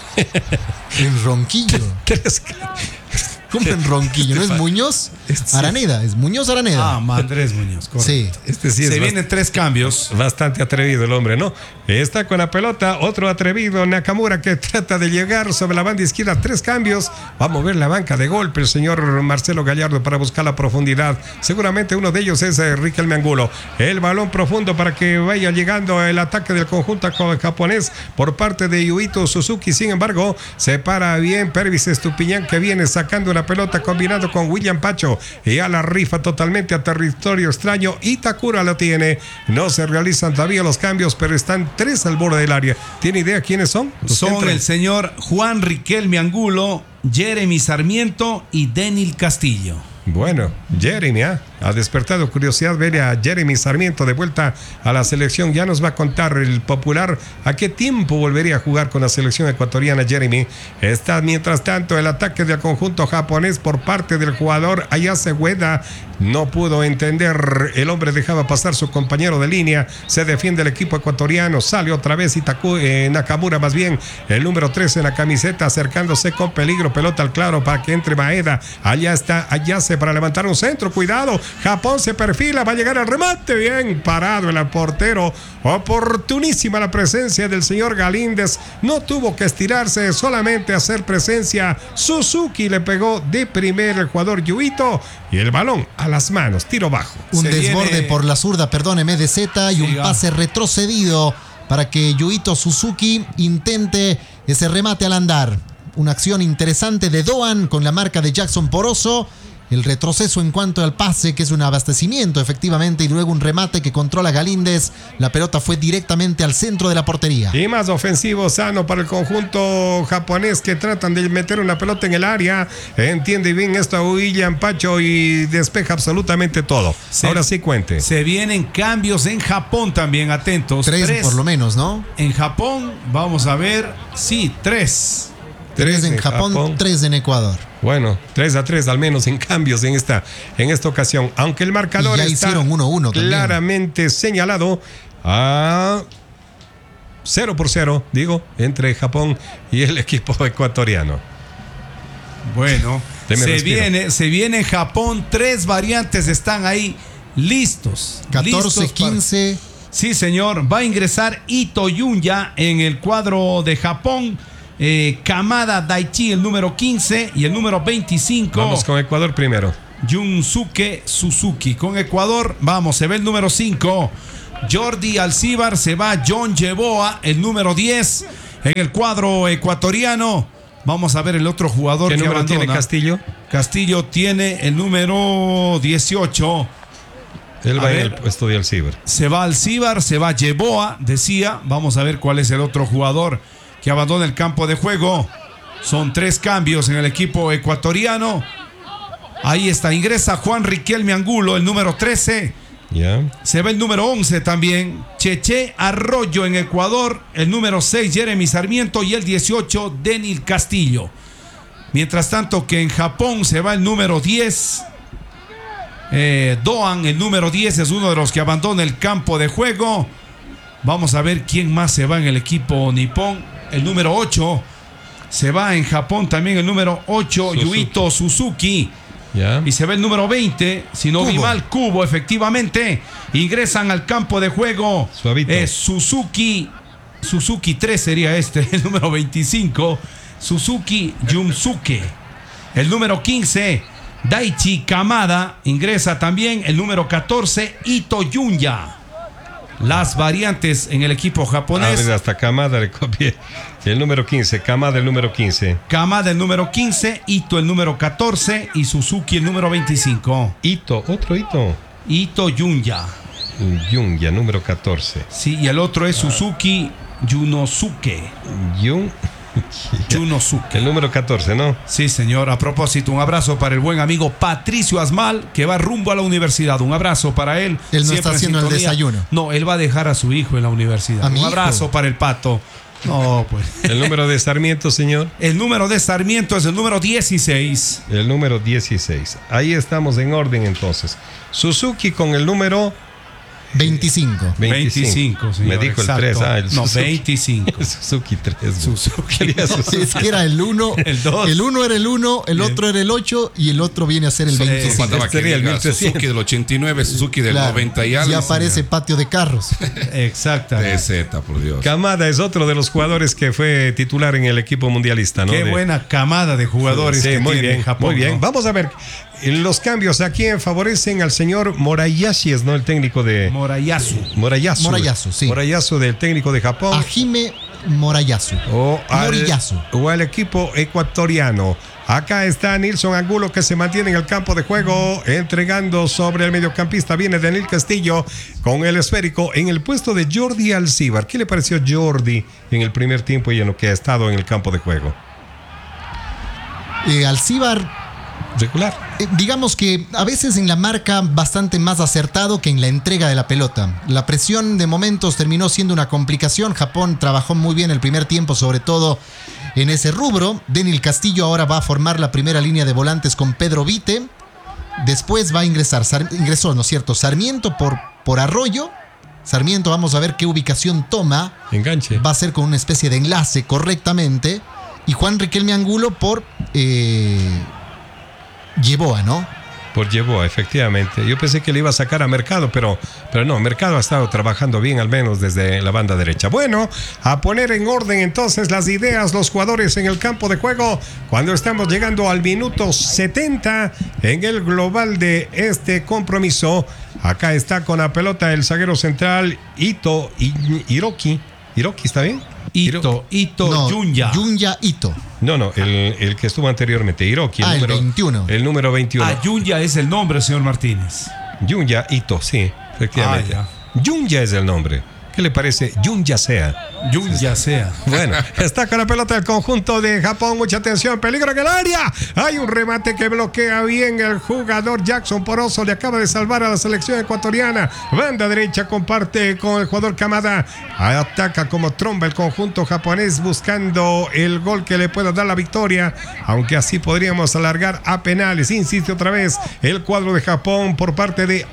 En Ronquillo. Tres- ¿Cómo en Ronquillo? ¿No es Muñoz? Araneda, es Muñoz Araneda. Ah, Andrés Muñoz. correcto. Sí. Este sí es Se bast- vienen tres cambios. bastante atrevido el hombre, ¿no? Está con la pelota, otro atrevido, Nakamura, que trata de llegar sobre la banda izquierda, tres cambios, va a mover la banca de golpe el señor Marcelo Gallardo para buscar la profundidad, seguramente uno de ellos es eh, Riquelme Angulo, el balón profundo para que vaya llegando el ataque del conjunto japonés por parte de Yuito Suzuki, sin embargo, se para bien Pervis Estupiñán que viene sacando una pelota combinado con William Pacho y a la rifa totalmente a territorio extraño. Itakura lo tiene, no se realizan todavía los cambios, pero están tres al borde del área. ¿Tiene idea quiénes son? Los que Son entran. el señor Juan Riquelme Angulo, Jeremy Sarmiento y Denil Castillo. Bueno, Jeremy ¿eh? ha despertado curiosidad ver a Jeremy Sarmiento de vuelta a la selección. Ya nos va a contar el popular a qué tiempo volvería a jugar con la selección ecuatoriana Jeremy. Está mientras tanto el ataque del conjunto japonés por parte del jugador Ayase Ueda. No pudo entender, el hombre dejaba pasar su compañero de línea. Se defiende el equipo ecuatoriano, sale otra vez Itaku, eh, Nakamura más bien, el número trece en la camiseta, acercándose con peligro, pelota al claro para que entre Maeda. Allá está Ayase para levantar un centro, cuidado, Japón se perfila, va a llegar al remate, bien parado el portero, oportunísima la presencia del señor Galíndez, no tuvo que estirarse, solamente hacer presencia, Suzuki le pegó de primer el jugador Yuito y el balón a las manos, tiro bajo. Un Se desborde viene- por la zurda, perdóneme, de Z y un Siga. pase retrocedido para que Yuito Suzuki intente ese remate al andar. Una acción interesante de Doan con la marca de Jackson Poroso El retroceso en cuanto al pase, que es un abastecimiento efectivamente, y luego un remate que controla Galíndez. La pelota fue directamente al centro de la portería. Y más ofensivo, sano para el conjunto japonés, que tratan de meter una pelota en el área. Entiende bien esto William Pacho y despeja absolutamente todo. Se, Ahora sí cuente. Se vienen cambios en Japón también, atentos. Tres, tres por lo menos, ¿no? En Japón, vamos a ver, sí, tres. Tres en Japón, Japón. tres en Ecuador. Bueno, tres a tres al menos en cambios en esta, en esta ocasión. Aunque el marcador Y ya está hicieron uno uno también. claramente señalado a cero por cero, digo, entre Japón y el equipo ecuatoriano. Bueno, Deme se respiro. viene, se viene Japón, tres variantes están ahí listos. catorce, listos para- quince. Sí, señor. Va a ingresar Ito Yunya en el cuadro de Japón. Eh, Kamada Daichi, el número quince, y el número veinticinco. Vamos con Ecuador primero. Junsuke Suzuki. Con Ecuador, vamos, se ve el número cinco. Jordi Alcibar, se va John Yeboah, el número diez. En el cuadro ecuatoriano, vamos a ver el otro jugador ¿Qué que número abandona. tiene Castillo? Castillo tiene el número dieciocho. Él A va en ver. el puesto de Alcibar. Se va Alcibar, se va Yeboah, decía. Vamos a ver cuál es el otro jugador que abandona el campo de juego. Son tres cambios en el equipo ecuatoriano. Ahí está, ingresa Juan Riquelme Angulo, el número trece. Ya. Se ve el número once también. Cheche Arroyo en Ecuador. El número seis, Jeremy Sarmiento. Y el dieciocho, Denil Castillo. Mientras tanto que en Japón se va el número diez. Eh, Doan, el número diez, es uno de los que abandona el campo de juego. Vamos a ver quién más se va en el equipo nipón. El número ocho. Se va en Japón también el número ocho, Suzuki. Yuito Suzuki. Ya. Y se ve el número veinte, si no vi Kubo. mal, Kubo, efectivamente. Ingresan al campo de juego. Suavito. Eh, Suzuki, Suzuki tres sería este, el número veinticinco. Suzuki Junsuke. El número quince, Daichi Kamada. Ingresa también el número catorce, Ito Yunya. Las variantes en el equipo A japonés. ver, hasta Kamada le copié. El número quince, Kamada el número quince. Kamada el número quince, Ito el número catorce y Suzuki el número veinticinco. Ito, otro Ito. Ito Yunya. Yunya, número catorce. Sí, y el otro es Suzuki Yunosuke. Yun. Yunosuke. El número catorce, ¿no? Sí, señor. A propósito, un abrazo para el buen amigo Patricio Asmal, que va rumbo a la universidad. Un abrazo para él. Él no siempre está en haciendo el sintonía. desayuno. No, él va a dejar a su hijo en la universidad. ¿A Un mi abrazo hijo? para el Pato. No, pues. El número de Sarmiento, señor. El número de Sarmiento es el número dieciséis. El número dieciséis. Ahí estamos en orden entonces. Suzuki con el número veinticinco. veinticinco, señor, Me dijo exacto. el tres. Ah, el No, Suzuki. veinticinco. El Suzuki tres. Suzuki. Quería Suzuki. Es que era el uno. El dos. El uno era el uno, el Bien. otro era el ocho y el otro viene a ser el Sí, veinticinco. Faltaba que Sería el diga mil trescientos. Suzuki del ochenta y nueve, Suzuki del Claro, noventa y algo. ya aparece patio de carros. Exactamente. Z, por Dios. Kamada es otro de los jugadores que fue titular en el equipo mundialista, ¿no? Qué De- buena camada de jugadores Sí, que muy tiene bien, Japón. muy bien. ¿no? Vamos a ver los cambios. ¿A quién favorecen? Al señor Morayashi, ¿no? El técnico de Morayasu. Morayasu. Morayasu, sí. Morayasu, del técnico de Japón. Hajime Morayasu. O al, Moriyasu. o al equipo ecuatoriano. Acá está Nilson Angulo, que se mantiene en el campo de juego, entregando sobre el mediocampista. Viene Denil Castillo con el esférico en el puesto de Jordi Alcibar. ¿Qué le pareció Jordi en el primer tiempo y en lo que ha estado en el campo de juego? Eh, Alcibar, Regular. eh, digamos que a veces en la marca bastante más acertado que en la entrega de la pelota. La presión de momentos terminó siendo una complicación. Japón trabajó muy bien el primer tiempo, sobre todo en ese rubro. Denil Castillo ahora va a formar la primera línea de volantes con Pedro Vite. Después va a ingresar, Sar- ingresó, ¿no es cierto? Sarmiento por, por Arroyo. Sarmiento, vamos a ver qué ubicación toma. Enganche. Va a ser con una especie de enlace correctamente. Y Juan Riquelme Angulo por eh, Yeboah, ¿no? Por Yeboah, efectivamente. Yo pensé que le iba a sacar a Mercado, pero, pero no, Mercado ha estado trabajando bien, al menos desde la banda derecha. Bueno, a poner en orden entonces las ideas, los jugadores en el campo de juego, cuando estamos llegando al minuto setenta en el global de este compromiso. Acá está con la pelota el zaguero central Ito I- Hiroki. Hiroki, ¿está bien? Ito, Ito, No, Junya. Junya Ito. No, no, el, el que estuvo anteriormente, Hiroki. El Ah, el número, veintiuno. El número veintiuno. Ah, Junya es el nombre, señor Martínez. Junya Ito, sí, efectivamente. Ah, Junya es el nombre. ¿Qué le parece? Junya sea. Junya sea. Bueno, está con la pelota del conjunto de Japón. Mucha atención, peligro en el área. Hay un remate que bloquea bien el jugador Jackson Poroso. Le acaba de salvar a la selección ecuatoriana. Banda derecha comparte con el jugador Kamada. Ataca como tromba el conjunto japonés buscando el gol que le pueda dar la victoria. Aunque así podríamos alargar a penales. Insiste otra vez el cuadro de Japón por parte de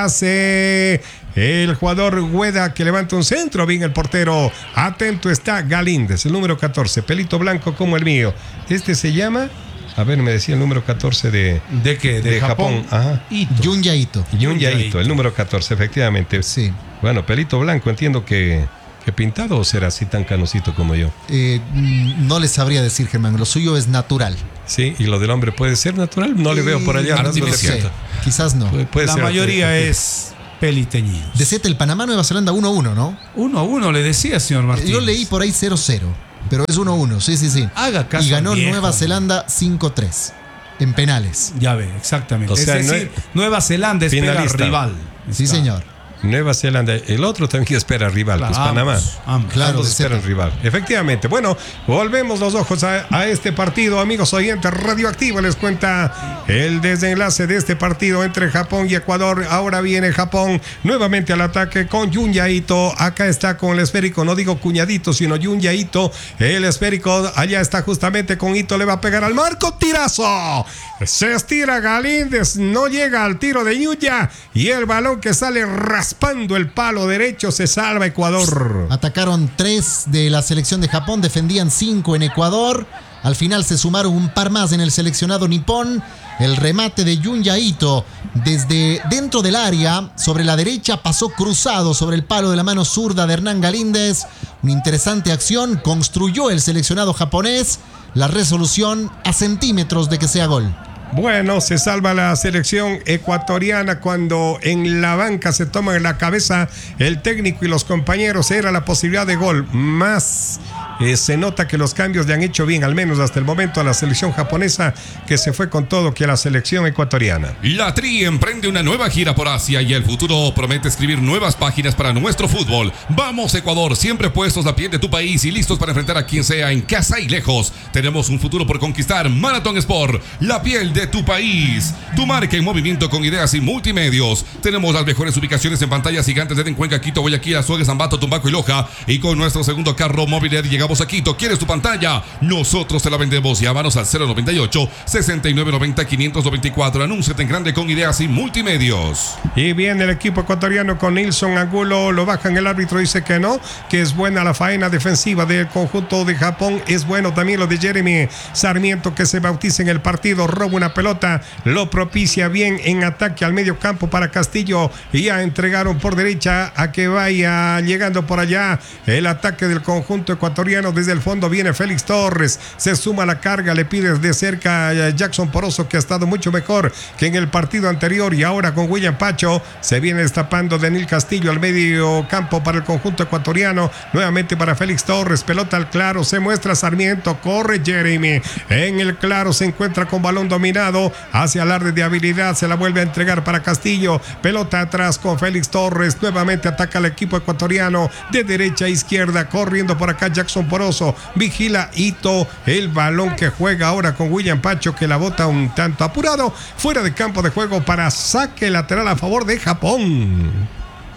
Ayase. El jugador Ueda que levanta un centro, bien el portero. Atento está Galíndez, el número catorce, pelito blanco como el mío. Este se llama, a ver, me decía el número catorce de, ¿De qué? De, de Japón. Japón. Ajá. Ito. Junya Ito. Junya Ito, el número catorce, efectivamente. Sí. Bueno, pelito blanco, entiendo que, que pintado o será así tan canosito como yo. Eh, mm, no les sabría decir, Germán. Lo suyo es natural. Sí, y lo del hombre puede ser natural. No le veo por allá. Eh, rasgos de no sé, pinta. quizás no. Puede, puede La ser mayoría artístico. es peliteñidos. De Z, el Panamá, Nueva Zelanda uno uno, ¿no? Uno a uno le decía, señor Martínez. Yo leí por ahí cero cero, pero es uno uno, sí, sí, sí. Haga caso Y ganó al viejo. Nueva Zelanda cinco tres en penales. Ya ve, exactamente. O sea, es decir, Nueva Zelanda espera al finalista. rival. Sí, Está. señor. Nueva Zelanda, el otro también espera rival, Claro, pues Panamá. ambos, ambos. Claro, Ambos de esperan Z. rival. Efectivamente. Bueno, volvemos los ojos a, a este partido, amigos oyentes. Radioactivo les cuenta el desenlace de este partido entre Japón y Ecuador. Ahora viene Japón nuevamente al ataque con Junya Ito. Acá está con el esférico, no digo cuñadito, sino Junya Ito. El esférico allá está justamente con Ito. Le va a pegar al marco. Tirazo. Se estira Galíndez. No llega al tiro de Junya. Y el balón que sale raspando el palo derecho se salva Ecuador. Atacaron tres de la selección de Japón, defendían cinco en Ecuador. Al final se sumaron un par más en el seleccionado nipón. El remate de Junya Ito desde dentro del área, sobre la derecha, pasó cruzado sobre el palo de la mano zurda de Hernán Galíndez. Una interesante acción, construyó el seleccionado japonés. La resolución a centímetros de que sea gol. Bueno, se salva la selección ecuatoriana cuando en la banca se toman la cabeza el técnico y los compañeros. Era la posibilidad de gol. Más eh, se nota que los cambios le han hecho bien, al menos hasta el momento, a la selección japonesa, que se fue con todo que a la selección ecuatoriana. La Tri emprende una nueva gira por Asia y el futuro promete escribir nuevas páginas para nuestro fútbol. Vamos, Ecuador, siempre puestos la piel de tu país y listos para enfrentar a quien sea en casa y lejos. Tenemos un futuro por conquistar. Marathon Sport, la piel de tu país. Tu marca en movimiento con ideas y multimedios. Tenemos las mejores ubicaciones en pantallas gigantes de Cuenca, Quito, Guayaquil, Azuaga, Zambato, Tumbaco y Loja. Y con nuestro segundo carro móvil llegamos a Quito. ¿Quieres tu pantalla? Nosotros te la vendemos. Llámanos al cero noventa y ocho, sesenta y nueve noventa, quinientos veinticuatro. Anúnciate en grande con ideas y multimedios. Y viene el equipo ecuatoriano con Nilson Angulo. Lo bajan, el árbitro dice que no, que es buena la faena defensiva del conjunto de Japón. Es bueno también lo de Jeremy Sarmiento, que se bautiza en el partido. Roba una pelota, lo propicia bien en ataque al medio campo para Castillo. Y ya entregaron por derecha a que vaya llegando por allá el ataque del conjunto ecuatoriano. Desde el fondo viene Félix Torres, se suma a la carga, le pide de cerca a Jackson Poroso, que ha estado mucho mejor que en el partido anterior. Y ahora con William Pacho se viene destapando Daniel Castillo al medio campo para el conjunto ecuatoriano. Nuevamente para Félix Torres, pelota al claro, se muestra Sarmiento, corre Jeremy en el claro, se encuentra con balón dominado, hacia alarde de habilidad, se la vuelve a entregar para Castillo, pelota atrás con Félix Torres, nuevamente ataca al equipo ecuatoriano de derecha a izquierda, corriendo por acá Jackson Poroso, vigila Ito, el balón que juega ahora con William Pacho, que la bota un tanto apurado, fuera de campo de juego para saque lateral a favor de Japón.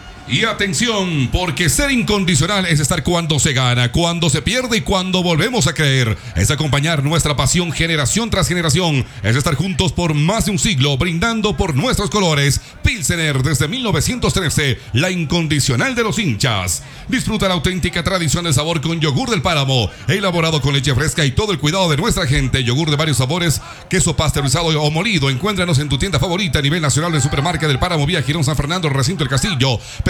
Y atención, porque ser incondicional es estar cuando se gana, cuando se pierde y cuando volvemos a creer. Es acompañar nuestra pasión generación tras generación. Es estar juntos por más de un siglo, brindando por nuestros colores. Pilsener, desde mil novecientos trece, la incondicional de los hinchas. Disfruta la auténtica tradición del sabor con yogur del páramo, elaborado con leche fresca y todo el cuidado de nuestra gente. Yogur de varios sabores, queso pasteurizado o molido. Encuéntranos en tu tienda favorita a nivel nacional de Supermarca del Páramo, vía Girón San Fernando, Recinto del Castillo.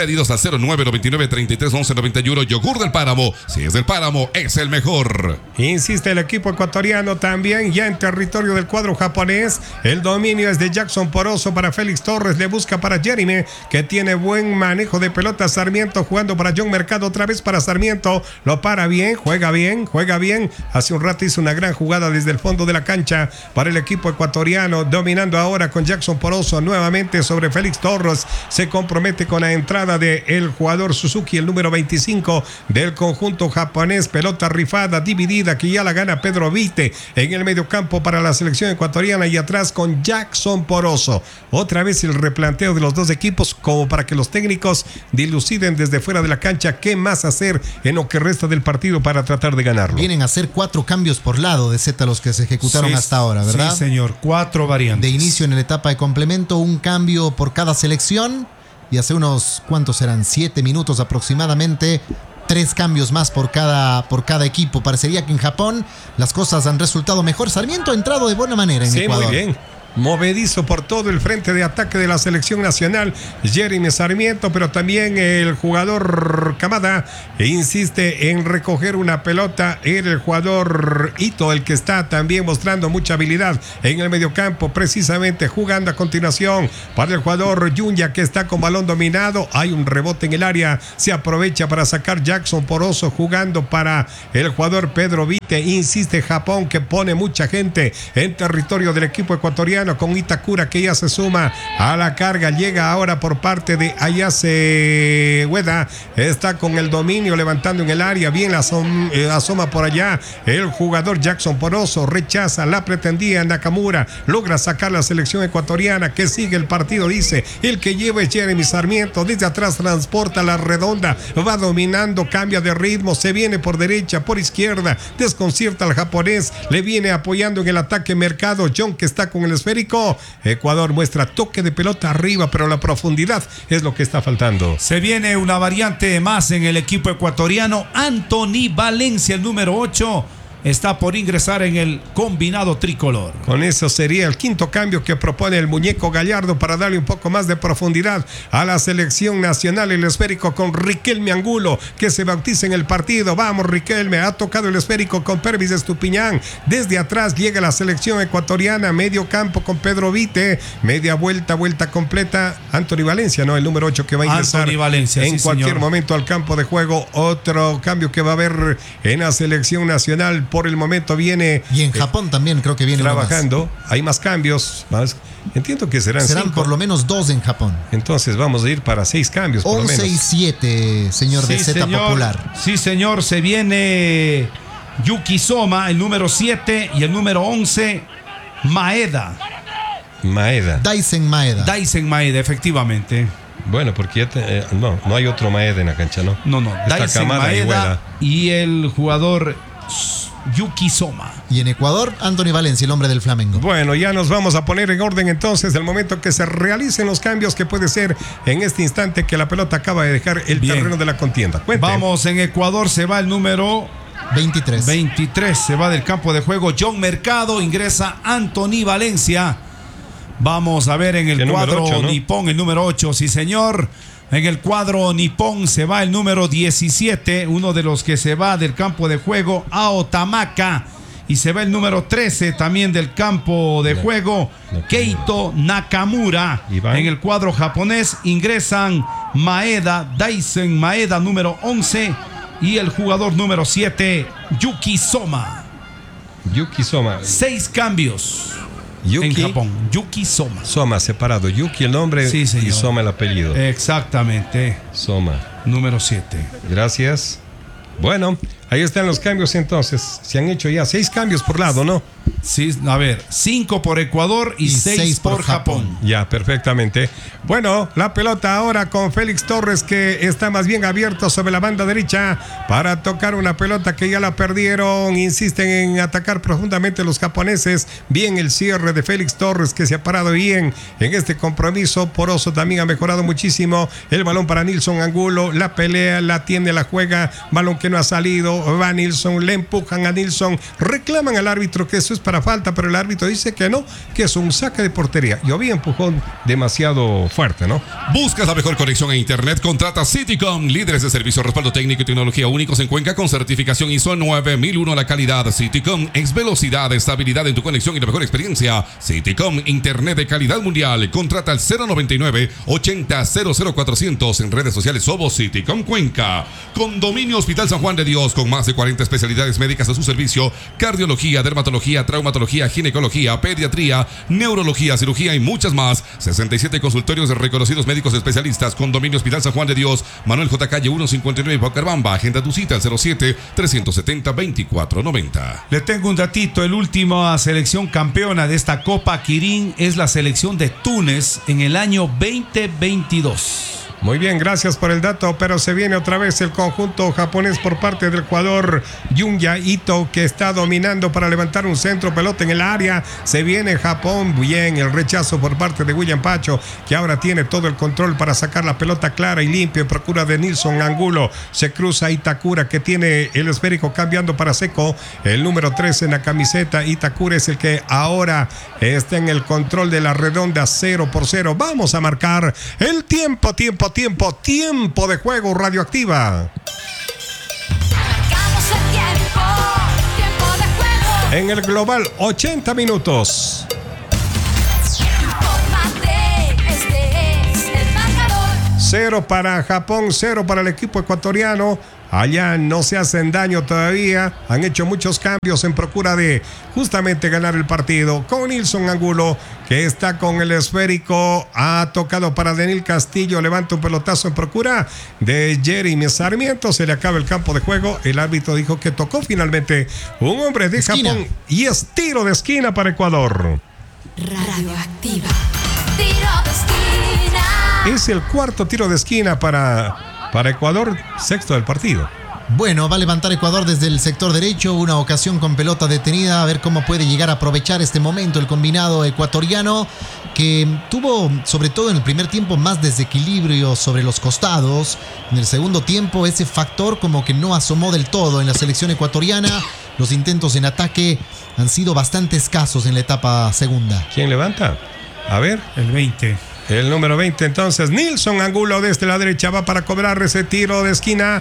Pedidos al cero nueve nueve nueve, treinta y tres, once, noventa y uno. Yogur del Páramo. Si es del Páramo, es el mejor. Insiste el equipo ecuatoriano también ya en territorio del cuadro japonés. El dominio es de Jackson Poroso para Félix Torres. Le busca para Jeremy, que tiene buen manejo de pelota. Sarmiento jugando para John Mercado. Otra vez para Sarmiento. Lo para bien, juega bien, juega bien. Hace un rato hizo una gran jugada desde el fondo de la cancha para el equipo ecuatoriano. Dominando ahora con Jackson Poroso nuevamente sobre Félix Torres. Se compromete con la entrada del jugador Suzuki, el número veinticinco del conjunto japonés. Pelota rifada, dividida, que ya la gana Pedro Vite en el mediocampo para la selección ecuatoriana y atrás con Jackson Poroso. Otra vez el replanteo de los dos equipos como para que los técnicos diluciden desde fuera de la cancha qué más hacer en lo que resta del partido para tratar de ganarlo. Vienen a hacer cuatro cambios por lado de Z los que se ejecutaron Sí, hasta ahora, ¿verdad? Sí, señor. Cuatro variantes. De inicio en la etapa de complemento, un cambio por cada selección. Y hace unos, ¿cuántos serán? Siete minutos aproximadamente. Tres cambios más por cada, por cada equipo. Parecería que en Japón las cosas han resultado mejor. Sarmiento ha entrado de buena manera en Sí, Ecuador. muy bien. Movedizo por todo el frente de ataque de la selección nacional, Jeremy Sarmiento, pero también el jugador Kamada insiste en recoger una pelota. Era el jugador Ito el que está también mostrando mucha habilidad en el mediocampo, precisamente jugando a continuación para el jugador Yunya, que está con balón dominado. Hay un rebote en el área, se aprovecha para sacar Jackson Poroso jugando para el jugador Pedro Vite. Insiste Japón, que pone mucha gente en territorio del equipo ecuatoriano, con Itakura, que ya se suma a la carga. Llega ahora por parte de Ayase Ueda, está con el dominio levantando en el área, bien asom, eh, asoma por allá el jugador Jackson Poroso, rechaza, la pretendía Nakamura, logra sacar la selección ecuatoriana, que sigue el partido, dice el que lleva es Jeremy Sarmiento, desde atrás transporta la redonda, va dominando, cambia de ritmo, se viene por derecha, por izquierda, desconcierta al japonés, le viene apoyando en el ataque Mercado, John, que está con el esférico. Ecuador muestra toque de pelota arriba, pero la profundidad es lo que está faltando. Se viene una variante más en el equipo ecuatoriano. Anthony Valencia, el número ocho, está por ingresar en el combinado tricolor. Con eso sería el quinto cambio que propone el muñeco Gallardo para darle un poco más de profundidad a la selección nacional. El esférico con Riquelme Angulo, que se bautiza en el partido. Vamos, Riquelme, ha tocado el esférico con Pervis Estupiñán. Desde atrás llega la selección ecuatoriana, medio campo con Pedro Vite, media vuelta, vuelta completa. Anthony Valencia, ¿no? El número ocho, que va a ingresar Anthony Valencia, en sí, cualquier señor. momento al campo de juego. Otro cambio que va a haber en la selección nacional. Por el momento viene Y en eh, Japón también creo que viene uno más. trabajando. Hay más cambios, más. Entiendo que serán, Serán cinco. por lo menos dos en Japón. Entonces vamos a ir para seis cambios por lo once menos. y siete, señor de Sí, Z señor. Popular. Sí, señor. Se viene Yuki Soma, el número siete, y el número once, Maeda. Maeda. Daisen Maeda. Daisen Maeda, efectivamente. Bueno, porque ya te- eh, no, no hay otro Maeda en la cancha, ¿no? No, no. Está Daisen Kamada y Maeda Ueda. y el jugador Yuki Soma. Y en Ecuador, Anthony Valencia, el hombre del Flamengo. Bueno, ya nos vamos a poner en orden entonces el momento que se realicen los cambios, que puede ser en este instante que la pelota acaba de dejar el Bien. terreno de la contienda. Cuente. Vamos, en Ecuador se va el número veintitrés. veintitrés, se va del campo de juego John Mercado, ingresa Anthony Valencia. Vamos a ver en el El número cuadro ocho, ¿no? nipón, el número ocho, sí señor. En el cuadro nipón se va el número diecisiete, uno de los que se va del campo de juego, Aotamaka. Y se va el número trece también del campo de juego, Keito Nakamura. Iván. En el cuadro japonés ingresan Maeda, Daisen Maeda, número once, y el jugador número siete, Yuki Soma. Yuki Soma. Seis cambios Yuki en Japón. Yuki Soma. Soma, separado. Yuki el nombre Sí, señor. y Soma el apellido. Exactamente. Soma. Número siete. Gracias. Bueno, ahí están los cambios entonces. Se han hecho ya seis cambios por lado, ¿no? Sí, a ver, cinco por Ecuador y, Y seis, seis por, por Japón. Japón. Ya, perfectamente. Bueno, la pelota ahora con Félix Torres, que está más bien abierto sobre la banda derecha para tocar una pelota que ya la perdieron. Insisten en atacar profundamente los japoneses. Bien el cierre de Félix Torres, que se ha parado bien en este compromiso. Poroso también ha mejorado muchísimo. El balón para Nilson Angulo. La pelea la tiene, la juega. Balón que no ha salido. centro, va Nilsson, le empujan a Nilsson, reclaman al árbitro que eso es para falta, pero el árbitro dice que no, que es un saque de portería. Yo vi empujón demasiado fuerte, ¿no? ¿Buscas la mejor conexión a internet? Contrata Citycom, líderes de servicio, respaldo técnico y tecnología únicos en Cuenca con certificación I S O nueve mil uno. La calidad Citycom es velocidad, estabilidad en tu conexión y la mejor experiencia. Citycom, internet de calidad mundial. Contrata al cero noventa y nueve, ochenta, cero cero cuatrocientos. En redes sociales somos Citycom Cuenca. Condominio Hospital San Juan de Dios, con más de cuarenta especialidades médicas a su servicio: cardiología, dermatología, traumatología, ginecología, pediatría, neurología, cirugía y muchas más. sesenta y siete consultorios de reconocidos médicos especialistas. Condominio Hospital San Juan de Dios, Manuel J. Calle ciento cincuenta y nueve, Bucarbamba. Agenda tu cita al cero siete, trescientos setenta, veinticuatro noventa. Le tengo un datito. El último selección campeona de esta Copa Quirín es la selección de Túnez en el año veinte veintidós. Muy bien, gracias por el dato, pero se viene otra vez el conjunto japonés por parte del jugador Yunya Ito, que está dominando para levantar un centro, pelota en el área. Se viene Japón, bien, el rechazo por parte de William Pacho, que ahora tiene todo el control para sacar la pelota clara y limpia en procura de Nilsson Angulo. Se cruza Itakura, que tiene el esférico cambiando para Seco, el número tres en la camiseta. Itakura es el que ahora está en el control de la redonda, cero por cero. Vamos a marcar el tiempo, tiempo, tiempo, tiempo de juego. Radioactiva. Marcamos el tiempo, tiempo de juego. En el global, ochenta minutos. Infórmate, este es el marcador. Cero para Japón, cero para el equipo ecuatoriano. Allá no se hacen daño todavía. Han hecho muchos cambios en procura de justamente ganar el partido. Con Nilsson Angulo, que está con el esférico. Ha tocado para Daniel Castillo. Levanta un pelotazo en procura de Jeremy Sarmiento. Se le acaba el campo de juego. El árbitro dijo que tocó finalmente un hombre de Esquina. Japón. Y es tiro de esquina para Ecuador. Radioactiva. Tiro de esquina. Es el cuarto tiro de esquina para... Para Ecuador, sexto del partido. Bueno, va a levantar Ecuador desde el sector derecho, una ocasión con pelota detenida, a ver cómo puede llegar a aprovechar este momento el combinado ecuatoriano, que tuvo, sobre todo en el primer tiempo, más desequilibrio sobre los costados. En el segundo tiempo, ese factor como que no asomó del todo en la selección ecuatoriana. Los intentos en ataque han sido bastante escasos en la etapa segunda. ¿Quién levanta? A ver. El veinte. El número veinte, entonces, Nilsson Angulo desde la derecha va para cobrar ese tiro de esquina.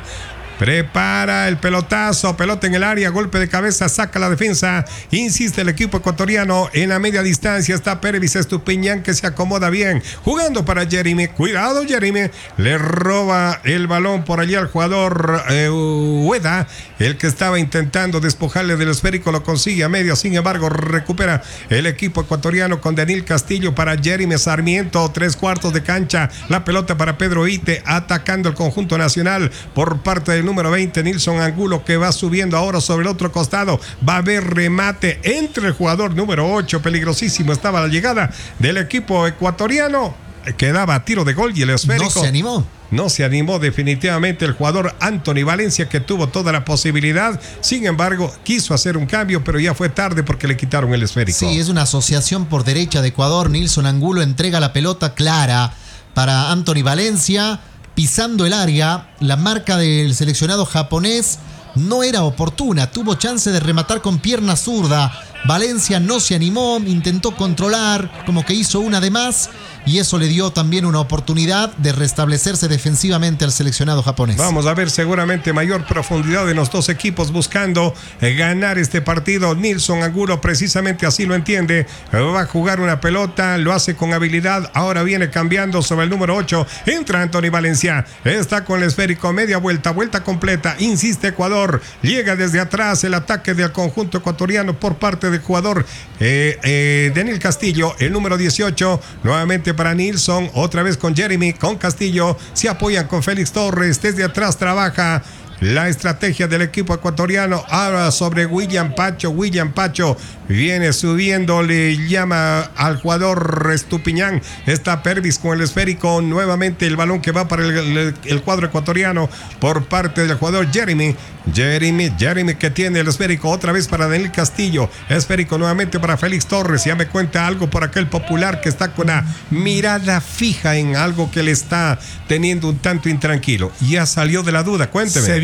Prepara el pelotazo, pelota en el área, golpe de cabeza, saca la defensa. Insiste el equipo ecuatoriano en la media distancia. Está Pervis Estupiñán, que se acomoda bien, jugando para Jeremy. Cuidado, Jeremy. Le roba el balón por allí al jugador eh, Ueda, el que estaba intentando despojarle del esférico. Lo consigue a medio, sin embargo recupera el equipo ecuatoriano con Daniel Castillo para Jeremy Sarmiento. Tres cuartos de cancha, la pelota para Pedro Ite, atacando el conjunto nacional por parte del número veinte, Nilsson Angulo, que va subiendo ahora sobre el otro costado. Va a haber remate entre el jugador número ocho, peligrosísimo estaba la llegada del equipo ecuatoriano. Quedaba tiro de gol y el esférico No se animó. No se animó definitivamente el jugador Anthony Valencia, que tuvo toda la posibilidad. Sin embargo, quiso hacer un cambio, pero ya fue tarde porque le quitaron el esférico. Sí, es una asociación por derecha de Ecuador. Nilsson Angulo entrega la pelota clara para Anthony Valencia, pisando el área. La marca del seleccionado japonés no era oportuna. Tuvo chance de rematar con pierna zurda. Valencia no se animó, intentó controlar, como que hizo una de más, y eso le dio también una oportunidad de restablecerse defensivamente al seleccionado japonés. Vamos a ver seguramente mayor profundidad en los dos equipos buscando eh, ganar este partido. Nilsson Angulo precisamente así lo entiende. Va a jugar una pelota, lo hace con habilidad. Ahora viene cambiando sobre el número ocho. Entra Anthony Valencia. Está con el esférico, media vuelta, vuelta completa. Insiste Ecuador. Llega desde atrás el ataque del conjunto ecuatoriano por parte del jugador eh, eh, Daniel Castillo, el número dieciocho. Nuevamente para Nilsson, otra vez con Jeremy, con Castillo, se apoyan con Félix Torres, desde atrás trabaja la estrategia del equipo ecuatoriano. Ahora sobre William Pacho. William Pacho viene subiendo, le llama al jugador Estupiñán. Está Pervis con el esférico. Nuevamente el balón que va para el, el, el cuadro ecuatoriano por parte del jugador Jeremy. Jeremy, Jeremy que tiene el esférico otra vez para Daniel Castillo. Esférico nuevamente para Félix Torres. Ya me cuenta algo por aquel popular que está con la mirada fija en algo que le está teniendo un tanto intranquilo. Ya salió de la duda, cuénteme. Se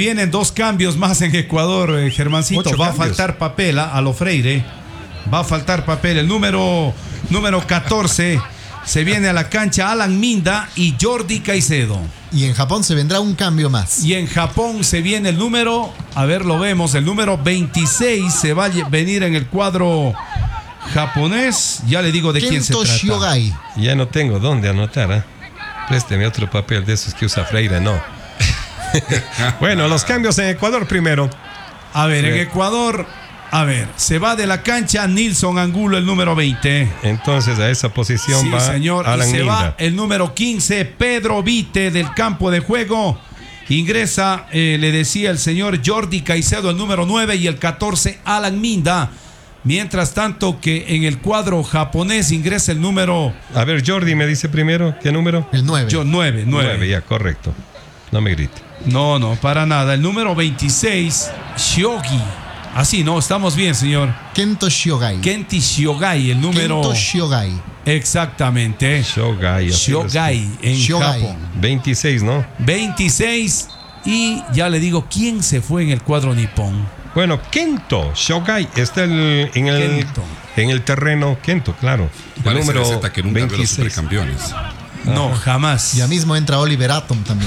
vienen dos cambios más en Ecuador, eh, Germancito. Ocho Va cambios. a faltar papel a, a lo Freire. Va a faltar papel. El número, número catorce se viene a la cancha Alan Minda y Jordi Caicedo. Y en Japón se vendrá un cambio más. Y en Japón se viene el número, a ver, lo vemos, el número veintiséis se va a lle- venir en el cuadro japonés. Ya le digo de quién se Kento trata. Shiogai. Ya no tengo dónde anotar, ¿eh? Présteme otro papel de esos que usa Freire, no. Bueno, los cambios en Ecuador primero. A ver, en Sí. Ecuador, a ver, se va de la cancha Nilson Angulo, el número veinte. Entonces a esa posición Sí, va señor. Alan y se Minda. va el número quince, Pedro Vite, del campo de juego. Ingresa, eh, le decía el señor Jordi Caicedo, el número nueve, y el catorce, Alan Minda. Mientras tanto que en el cuadro japonés ingresa el número A ver, Jordi me dice primero, ¿qué número? El nueve. yo, nueve, nueve. ya, correcto. No me grite. No, no, para nada. El número veintiséis, Shiogi. Así, no, estamos bien, señor. Kento Shiogai. Kenti Shiogai, el número. Kento Shiogai. Exactamente. Shogai. así Shiogai en Shiogai. Japón. es. veintiséis, ¿no? veintiséis. Y ya le digo, ¿quién se fue en el cuadro nipón? Bueno, Kento Shogai está el- en, el, Kento. en el terreno. Kento, claro. El Parece número receta que nunca vio los veintiséis. supercampeones. No, jamás. Ya mismo entra Oliver Atom también.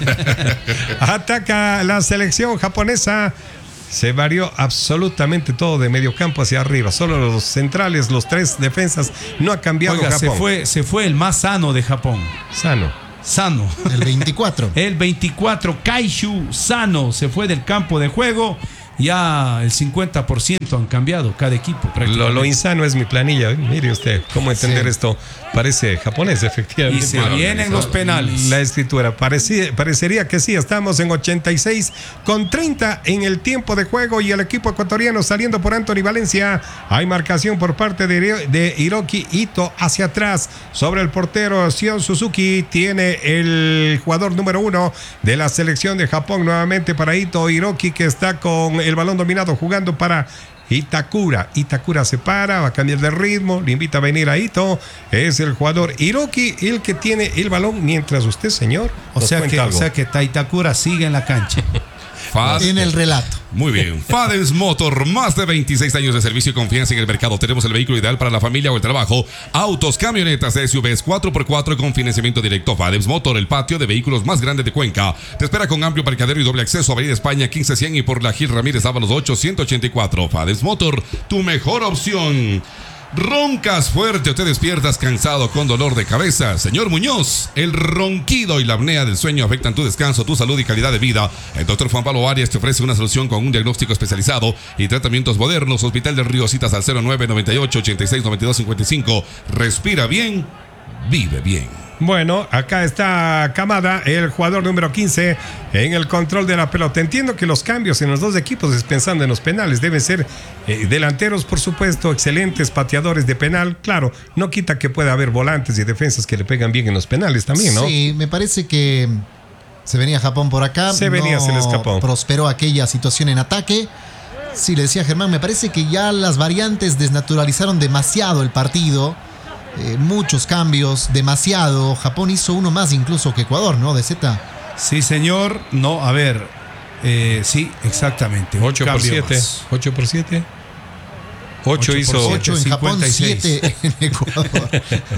Ataca la selección japonesa. Se varió absolutamente todo de medio campo hacia arriba. Solo los centrales, los tres defensas, no ha cambiado Oiga, se Japón. fue, se fue el más sano de Japón. Sano. Sano. El veinticuatro. El veinticuatro, Kaishu Sano, se fue del campo de juego. Ya el cincuenta por ciento han cambiado cada equipo. Lo, prácticamente. lo insano es mi planilla. Mire usted cómo entender Sí. esto. Parece japonés, efectivamente. Y se vienen los penales. La escritura. Parecía- parecería que sí. Estamos en ochenta y seis con treinta en el tiempo de juego y el equipo ecuatoriano saliendo por Anthony Valencia. Hay marcación por parte de, de Hiroki Ito hacia atrás sobre el portero Sion Suzuki. Tiene el jugador número uno de la selección de Japón nuevamente para Ito. Hiroki, que está con el balón dominado jugando para Itakura. Itakura se para, va a cambiar de ritmo, le invita a venir a Ito. Es el jugador Hiroki el que tiene el balón, mientras usted, señor, O nos sea, cuenta que, o algo. sea que Taitakura sigue en la cancha. Fad- En el relato. Muy bien. Fadens Motor, más de veintiséis años de servicio y confianza en el mercado. Tenemos el vehículo ideal para la familia o el trabajo. Autos, camionetas, S U Vs cuatro por cuatro con financiamiento directo. Fadens Motor, el patio de vehículos más grande de Cuenca. Te espera con amplio parqueadero y doble acceso. Avenida España quince cien y por la Gil Ramírez Ábalos ocho ciento ochenta y cuatro. Fadens Motor, tu mejor opción. Roncas fuerte o te despiertas cansado con dolor de cabeza. Señor Muñoz, el ronquido y la apnea del sueño afectan tu descanso, tu salud y calidad de vida. El doctor Juan Pablo Arias te ofrece una solución con un diagnóstico especializado y tratamientos modernos. Hospital del Río, citas al cero nueve noventa y ocho ochenta y seis noventa y dos cincuenta y cinco. Respira bien, vive bien. Bueno, acá está Kamada, el jugador número quince, en el control de la pelota. Entiendo que los cambios en los dos equipos es pensando en los penales. Deben ser eh, delanteros, por supuesto, excelentes pateadores de penal. Claro, no quita que pueda haber volantes y defensas que le pegan bien en los penales también, ¿no? Sí, me parece que se venía Japón por acá. Se venía, no se le escapó. Prosperó aquella situación en ataque. Sí, le decía Germán, me parece que ya las variantes desnaturalizaron demasiado el partido. Eh, muchos cambios, demasiado. Japón hizo uno más incluso que Ecuador, ¿no? De Z. Sí, señor. No, a ver. Eh, sí, exactamente. Un ocho por cambio siete. más. ocho por siete. Ocho ocho por hizo. siete. ocho en Japón, cincuenta y seis. siete en Ecuador.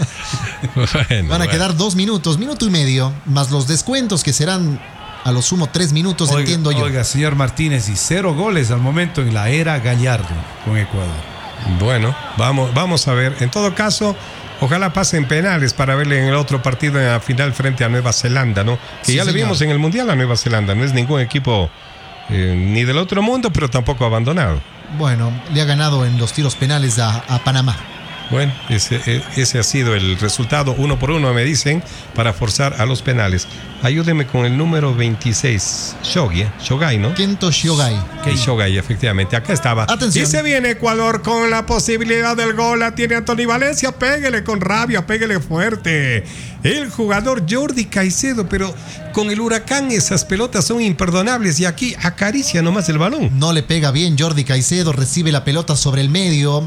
Bueno, Van a bueno. quedar dos minutos, minuto y medio, más los descuentos que serán a lo sumo tres minutos, Oiga, entiendo yo. Oiga, señor Martínez, y cero goles al momento en la era Gallardo con Ecuador. Bueno, vamos, vamos a ver. En todo caso, ojalá pasen penales para verle en el otro partido en la final frente a Nueva Zelanda, ¿no? Que Sí, ya le señor. vimos en el Mundial a Nueva Zelanda. No es ningún equipo eh, ni del otro mundo, pero tampoco abandonado. Bueno, le ha ganado en los tiros penales a, a Panamá. Bueno, ese, e- ese ha sido el resultado, uno por uno, me dicen, para forzar a los penales. Ayúdeme con el número veintiséis, Shogi, ¿eh? Shogai, ¿no? Kento Shiogai. El Shogai, efectivamente, acá estaba. Atención. Y se viene Ecuador con la posibilidad del gol. La tiene Anthony Valencia. Pégale con rabia, pégale fuerte. El jugador Jordi Caicedo, pero con el Huracán esas pelotas son imperdonables. Y aquí acaricia nomás el balón. No le pega bien Jordi Caicedo, recibe la pelota sobre el medio.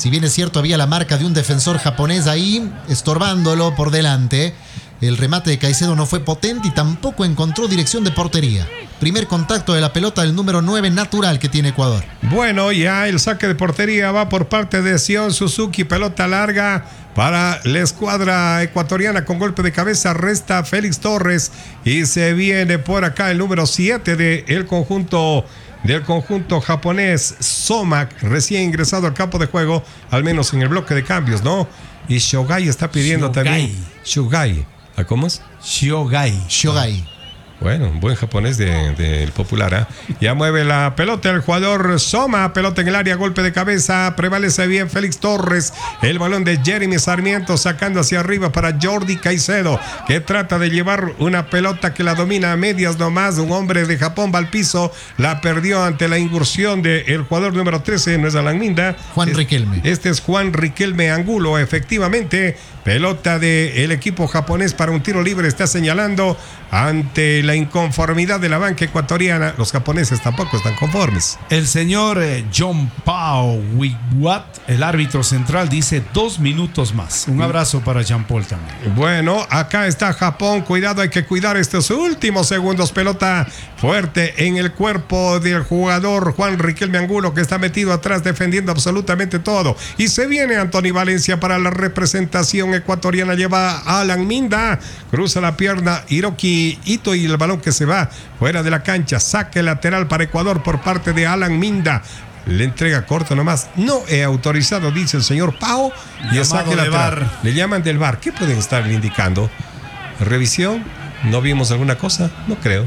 Si bien es cierto, había la marca de un defensor japonés ahí, estorbándolo por delante. El remate de Caicedo no fue potente y tampoco encontró dirección de portería. Primer contacto de la pelota del número nueve natural que tiene Ecuador. Bueno, ya el saque de portería va por parte de Sion Suzuki. Pelota larga para la escuadra ecuatoriana con golpe de cabeza. Resta Félix Torres y se viene por acá el número siete del conjunto del conjunto japonés, Somak, recién ingresado al campo de juego, al menos en el bloque de cambios, ¿no? Y Shogai está pidiendo Shogai. también. Shogai. ¿A cómo es? Shogai. Shogai. Bueno, un buen japonés del de, de popular. ¿eh? Ya mueve la pelota el jugador Soma. Pelota en el área, golpe de cabeza. Prevalece bien Félix Torres. El balón de Jeremy Sarmiento sacando hacia arriba para Jordi Caicedo, que trata de llevar una pelota que la domina a medias nomás. Un hombre de Japón va al piso. La perdió ante la incursión del jugador número trece. No es Alan Minda. Juan es, Riquelme. Este es Juan Riquelme Angulo, efectivamente. Pelota del equipo japonés para un tiro libre. Está señalando ante la inconformidad de la banca ecuatoriana. Los japoneses tampoco están conformes. El señor eh, John Pao Wigwat, el árbitro central, dice dos minutos más. Un abrazo para Jean Paul también. Bueno, acá está Japón. Cuidado, hay que cuidar estos últimos segundos. Pelota fuerte en el cuerpo del jugador Juan Riquelme Angulo, que está metido atrás defendiendo absolutamente todo. Y se viene Anthony Valencia para la representación ecuatoriana. Lleva a Alan Minda, cruza la pierna Hiroki Ito y el balón que se va fuera de la cancha. Saque lateral para Ecuador por parte de Alan Minda. Le entrega corto nomás. No he autorizado, dice el señor Pau. Y el saque lateral. Bar. Le llaman del V A R. ¿Qué pueden estar indicando? ¿Revisión? ¿No vimos alguna cosa? No creo.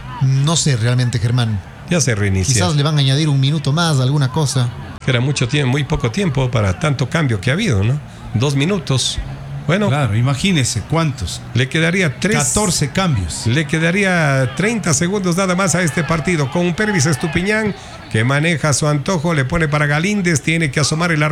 No sé realmente, Germán. Ya se reinicia. Quizás le van a añadir un minuto más, alguna cosa. Era mucho tiempo, muy poco tiempo para tanto cambio que ha habido, ¿no? Dos minutos. Bueno, Claro, imagínese cuántos. le quedaría tres. catorce cambios. Le quedaría treinta segundos nada más a este partido. Con un Pervis Estupiñán que maneja su antojo, le pone para Galíndez, tiene que asomar el arco.